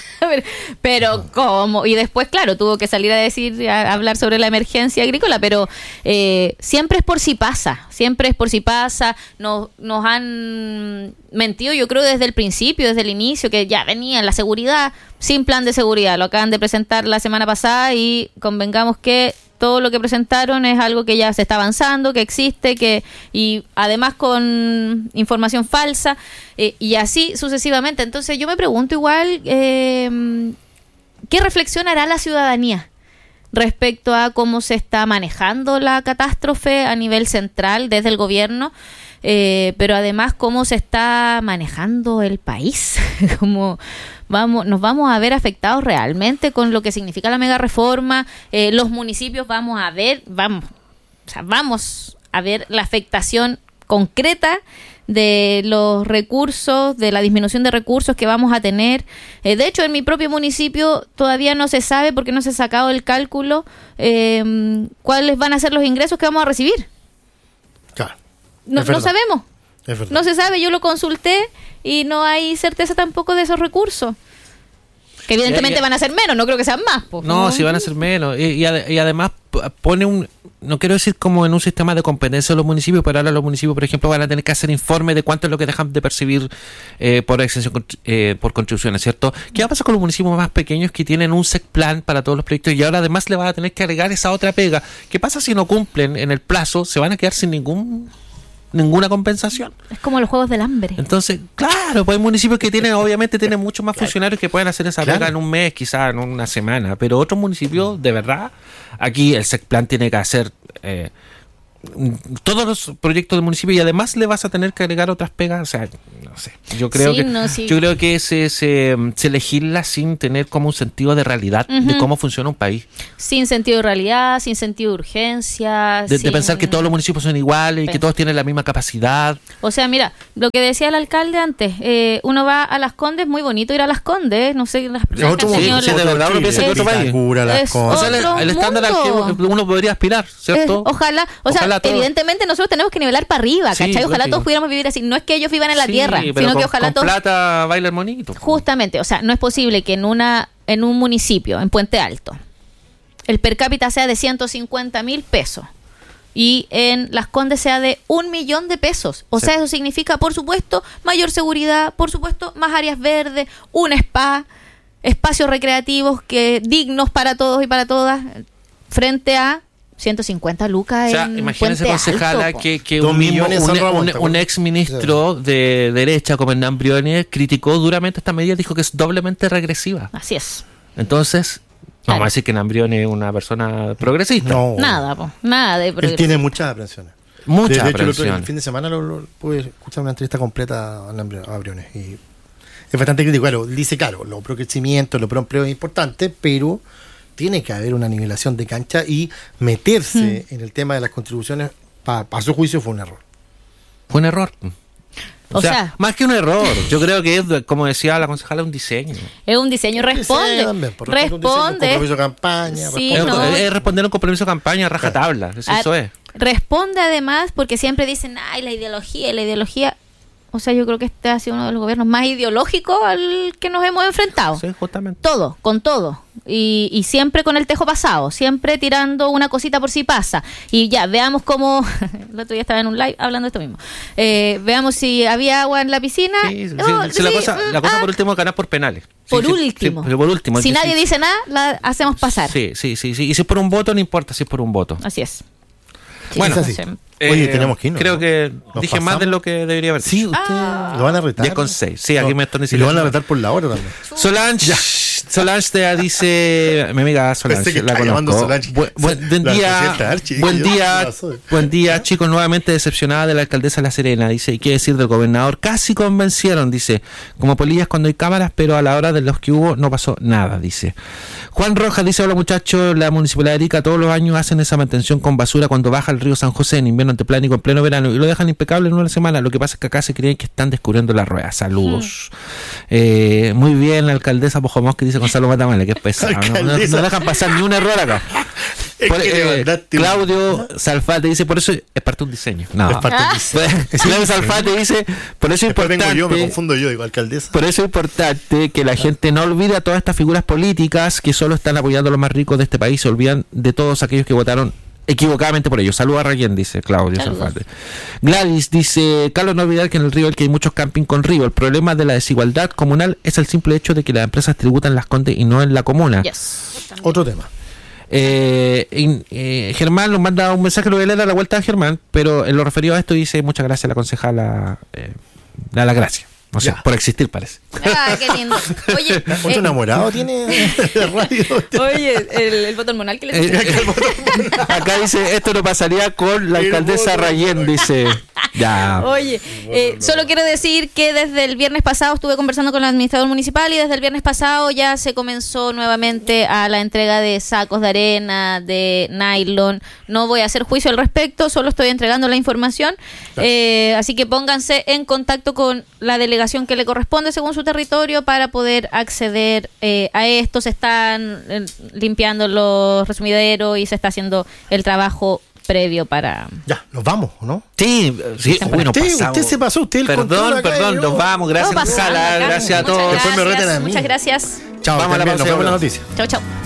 Speaker 1: Pero cómo, y después claro tuvo que salir a decir, a hablar sobre la emergencia agrícola, pero eh, siempre es por si pasa, siempre es por si pasa. Nos, nos han mentido, yo creo, desde el principio, desde el inicio, que ya venía la seguridad sin plan de seguridad. Lo acaban de presentar la semana pasada y convengamos que todo lo que presentaron es algo que ya se está avanzando, que existe, que y además con información falsa, eh, y así sucesivamente. Entonces yo me pregunto igual, eh, ¿qué reflexión hará la ciudadanía respecto a cómo se está manejando la catástrofe a nivel central desde el gobierno? Eh, pero además cómo se está manejando el país, como vamos, nos vamos a ver afectados realmente con lo que significa la mega reforma. Eh, los municipios vamos a ver, vamos, o sea, vamos a ver la afectación concreta de los recursos, de la disminución de recursos que vamos a tener. Eh, de hecho, en mi propio municipio todavía no se sabe, porque no se ha sacado el cálculo, eh, cuáles van a ser los ingresos que vamos a recibir.
Speaker 2: Claro.
Speaker 1: No,
Speaker 2: Es
Speaker 1: no
Speaker 2: verdad.
Speaker 1: sabemos.
Speaker 2: Es verdad.
Speaker 1: No se sabe, yo lo consulté y no hay certeza tampoco de esos recursos. Que evidentemente
Speaker 3: Ya, ya.
Speaker 1: van a ser menos, no creo que sean más. Pues,
Speaker 3: No, si van a ser menos. Y, y ade- y además, pone un, no quiero decir como en un sistema de competencia de los municipios, pero ahora los municipios, por ejemplo, van a tener que hacer informe de cuánto es lo que dejan de percibir eh, por exención, eh, por contribuciones, ¿cierto? ¿Qué va a pasar con los municipios más pequeños que tienen un S E C plan para todos los proyectos y ahora además le van a tener que agregar esa otra pega? ¿Qué pasa si no cumplen en el plazo? Se van a quedar sin ningún ninguna compensación.
Speaker 1: Es como los juegos del hambre.
Speaker 3: Entonces, claro, pues hay municipios que tienen, obviamente tienen muchos más funcionarios que pueden hacer esa
Speaker 2: Claro.
Speaker 3: pega en un mes, quizás en una semana, pero otros municipios, de verdad, aquí el S E C plan tiene que hacer eh, todos los proyectos del municipio y además le vas a tener que agregar otras pegas, o sea, no sé. Yo creo
Speaker 1: Sí,
Speaker 3: que
Speaker 1: no, sí.
Speaker 3: yo creo que se, se, se legisla sin tener como un sentido de realidad de
Speaker 1: Ujú.
Speaker 3: cómo funciona un país.
Speaker 1: Sin sentido de realidad, sin sentido de urgencia.
Speaker 3: De, de
Speaker 1: sin-
Speaker 3: pensar que todos los municipios son iguales y que
Speaker 1: Pen-
Speaker 3: todos tienen la misma capacidad.
Speaker 1: O sea, mira, lo que decía el alcalde antes, eh, uno va a Las Condes, muy bonito ir a Las Condes, no sé, las personas que han tenido
Speaker 3: sí,
Speaker 1: la-
Speaker 3: de verdad uno piensa que
Speaker 1: Es-
Speaker 3: otro país.
Speaker 1: es
Speaker 3: O sea, el,
Speaker 1: otro
Speaker 3: el estándar al que
Speaker 1: mundo.
Speaker 3: uno podría aspirar, ¿cierto?
Speaker 1: Eh, ojalá, o
Speaker 3: Ojalá
Speaker 1: sea,
Speaker 3: todo.
Speaker 1: evidentemente nosotros tenemos que nivelar para arriba,
Speaker 3: Sí,
Speaker 1: ¿cachai? Ojalá
Speaker 3: lógico.
Speaker 1: todos pudiéramos vivir así. No es que ellos vivan en la
Speaker 3: Sí,
Speaker 1: tierra,
Speaker 3: pero
Speaker 1: sino que
Speaker 3: con-
Speaker 1: ojalá
Speaker 3: con
Speaker 1: todos...
Speaker 3: plata baila el monito.
Speaker 1: Justamente, o sea, no es posible que en una en un municipio, en Puente Alto, el per cápita sea de ciento cincuenta mil pesos y en Las Condes sea de un millón de pesos. O
Speaker 3: Sí.
Speaker 1: sea, eso significa, por supuesto, mayor seguridad, por supuesto, más áreas verdes, un spa, espacios recreativos que dignos para todos y para todas, frente a ciento cincuenta lucas
Speaker 3: O sea,
Speaker 1: en
Speaker 3: imagínense,
Speaker 1: Puente
Speaker 3: concejala,
Speaker 1: Alto, po.
Speaker 3: que, que
Speaker 2: Dos
Speaker 3: un, mismo,
Speaker 2: millones en
Speaker 3: un,
Speaker 2: San Ramón,
Speaker 3: un-
Speaker 2: ¿te
Speaker 3: un
Speaker 2: acuerdas?
Speaker 3: ex ministro de derecha como Hernán Briones criticó duramente esta medida, dijo que es doblemente regresiva.
Speaker 1: Así es.
Speaker 3: Entonces,
Speaker 1: Claro.
Speaker 3: vamos a decir que Hernán Briones es una persona progresista.
Speaker 2: No.
Speaker 1: Nada, po, nada de
Speaker 2: Él
Speaker 1: progreso.
Speaker 2: tiene muchas aprensiones.
Speaker 3: Muchas
Speaker 2: de, de hecho, el, otro-
Speaker 3: aprensiones.
Speaker 2: el fin de semana lo, lo- pude escuchar una entrevista completa a Lambri- a Briones. Y es bastante crítico. Claro, dice, claro, lo pro crecimiento, lo pro empleo es importante, pero tiene que haber una nivelación de cancha y meterse en el tema de las contribuciones, para su juicio, fue un error.
Speaker 3: Fue un error. O,
Speaker 1: O
Speaker 3: sea,
Speaker 1: sea-
Speaker 3: más que un error, yo creo que es, como decía la concejala, un diseño.
Speaker 1: Es un diseño, responde.
Speaker 2: Sí, también, por responde un diseño, un
Speaker 1: responde.
Speaker 2: compromiso de campaña.
Speaker 1: Sí,
Speaker 3: es,
Speaker 1: no.
Speaker 3: es responder a un compromiso de campaña a rajatabla. Eso,
Speaker 1: Ah,
Speaker 3: eso es.
Speaker 1: Responde además porque siempre dicen, ay, la ideología, la ideología. O sea, yo creo que este ha sido uno de los gobiernos más ideológicos al que nos hemos enfrentado.
Speaker 3: Sí, justamente.
Speaker 1: Todo, con todo. Y, y siempre con el tejo pasado, siempre tirando una cosita por si pasa. Y ya, veamos cómo... el otro día estaba en un live hablando de esto mismo. Eh, veamos si había agua en la piscina.
Speaker 3: Sí, sí,
Speaker 1: Oh,
Speaker 3: sí, la
Speaker 1: sí,
Speaker 3: cosa, la
Speaker 1: mm,
Speaker 3: cosa
Speaker 1: ah,
Speaker 3: por último es ganar por penales. Sí,
Speaker 1: por
Speaker 3: sí,
Speaker 1: último.
Speaker 3: sí, pero por último.
Speaker 1: Si
Speaker 3: Sí,
Speaker 1: nadie
Speaker 3: sí,
Speaker 1: dice nada, la hacemos pasar.
Speaker 3: Sí, sí, sí, sí. Y si es por un voto, no importa si es por un voto.
Speaker 1: Así es. Sí,
Speaker 3: Bueno,
Speaker 1: no
Speaker 2: así.
Speaker 1: sé.
Speaker 2: Oye,
Speaker 3: Eh,
Speaker 2: tenemos que irnos,
Speaker 3: Creo
Speaker 2: ¿no?
Speaker 3: que
Speaker 2: Nos
Speaker 3: dije más
Speaker 2: pasamos.
Speaker 3: de lo que debería haber
Speaker 2: Sí,
Speaker 3: dicho.
Speaker 2: usted
Speaker 1: Ah.
Speaker 2: lo van a retar.
Speaker 3: diez con seis. Sí, aquí
Speaker 2: No,
Speaker 3: me están
Speaker 2: y
Speaker 3: diciendo.
Speaker 2: lo van a retar por la hora también.
Speaker 3: Solange, Solange te dice, mi amiga Solange,
Speaker 2: Pensé que
Speaker 3: la
Speaker 2: estaba llamando
Speaker 3: conozco.
Speaker 2: Solange.
Speaker 3: Bu- buen, buen
Speaker 2: La
Speaker 3: día,
Speaker 2: presidenta Archie.
Speaker 3: buen
Speaker 2: Dije yo,
Speaker 3: día,
Speaker 2: ¿qué pasó?
Speaker 3: buen día, chicos, nuevamente decepcionada de la alcaldesa de La Serena, dice, y qué decir del gobernador, casi convencieron, dice, como polillas cuando hay cámaras, pero a la hora de los que hubo no pasó nada, dice. Juan Rojas dice, hola muchachos, la municipalidad de Arica todos los años hacen esa mantención con basura cuando baja el río San José en invierno anteplánico en pleno verano y lo dejan impecable en una semana. Lo que pasa es que acá se creen que están descubriendo la rueda. Saludos. Eh, muy bien, la alcaldesa Pojomos que dice Gonzalo Matamale, que es pesado. No, no,
Speaker 2: Alcaldesa.
Speaker 3: no dejan pasar ni un error acá.
Speaker 2: Es
Speaker 3: Por-
Speaker 2: que le
Speaker 3: eh,
Speaker 2: mandaste un-
Speaker 3: Claudio Salfate dice, por eso es parte de un diseño. No.
Speaker 2: Es parte del diseño.
Speaker 3: Claudio Salfate dice, por eso es
Speaker 2: Después vengo yo, me
Speaker 3: importante.
Speaker 2: confundo yo, digo, alcaldesa.
Speaker 3: Por eso es importante que la gente no olvide a todas estas figuras políticas que solo están apoyando a los más ricos de este país, se olvidan de todos aquellos que votaron equivocadamente por ellos. Saludos a Rayén, dice Claudio
Speaker 1: Saludos.
Speaker 3: Salfate. Gladys dice, Carlos, no olvidar que en el río que hay muchos camping con río. El problema de la desigualdad comunal es el simple hecho de que las empresas tributan en Las Condes y no en la comuna.
Speaker 1: Yes.
Speaker 2: Otro tema.
Speaker 3: Eh, y, eh, Germán nos manda un mensaje, lo voy a leer a la vuelta de Germán, pero en lo referido a esto dice, muchas gracias a la concejala, eh, da la gracia. O sea,
Speaker 2: Ya.
Speaker 3: por existir parece.
Speaker 1: Ah, qué lindo. Oye,
Speaker 2: ¿Otro
Speaker 1: eh,
Speaker 2: enamorado tiene de radio?
Speaker 1: oye, el, el voto hormonal que le
Speaker 3: Eh, eh, acá dice, esto no pasaría con la
Speaker 2: El
Speaker 3: alcaldesa
Speaker 2: voto.
Speaker 3: Rayén, dice. Ya.
Speaker 1: Oye, eh, solo quiero decir que desde el viernes pasado estuve conversando con el administrador municipal y desde el viernes pasado ya se comenzó nuevamente a la entrega de sacos de arena, de nylon. No voy a hacer juicio al respecto, solo estoy entregando la información. Eh, así que pónganse en contacto con la delegación que le corresponde según su territorio para poder acceder eh, a esto. Se están eh, limpiando los resumideros y se está haciendo el trabajo previo para...
Speaker 2: Ya, nos vamos, ¿o no?
Speaker 3: Sí, sí, bueno,
Speaker 2: usted,
Speaker 3: pasamos.
Speaker 2: usted se pasó, usted el control
Speaker 3: Perdón,
Speaker 2: acá,
Speaker 3: perdón,
Speaker 2: yo.
Speaker 3: nos vamos. Gracias,
Speaker 1: Todo pasando
Speaker 3: concejala,
Speaker 1: acá.
Speaker 3: gracias a
Speaker 1: Muchas
Speaker 3: todos.
Speaker 2: Después me
Speaker 1: gracias,
Speaker 2: reten a mí.
Speaker 1: Muchas gracias.
Speaker 2: Chao,
Speaker 3: Vamos a la
Speaker 2: también,
Speaker 3: pausa
Speaker 2: nos
Speaker 3: y
Speaker 2: vemos en la
Speaker 3: volvemos.
Speaker 2: noticia.
Speaker 1: Chao, chao.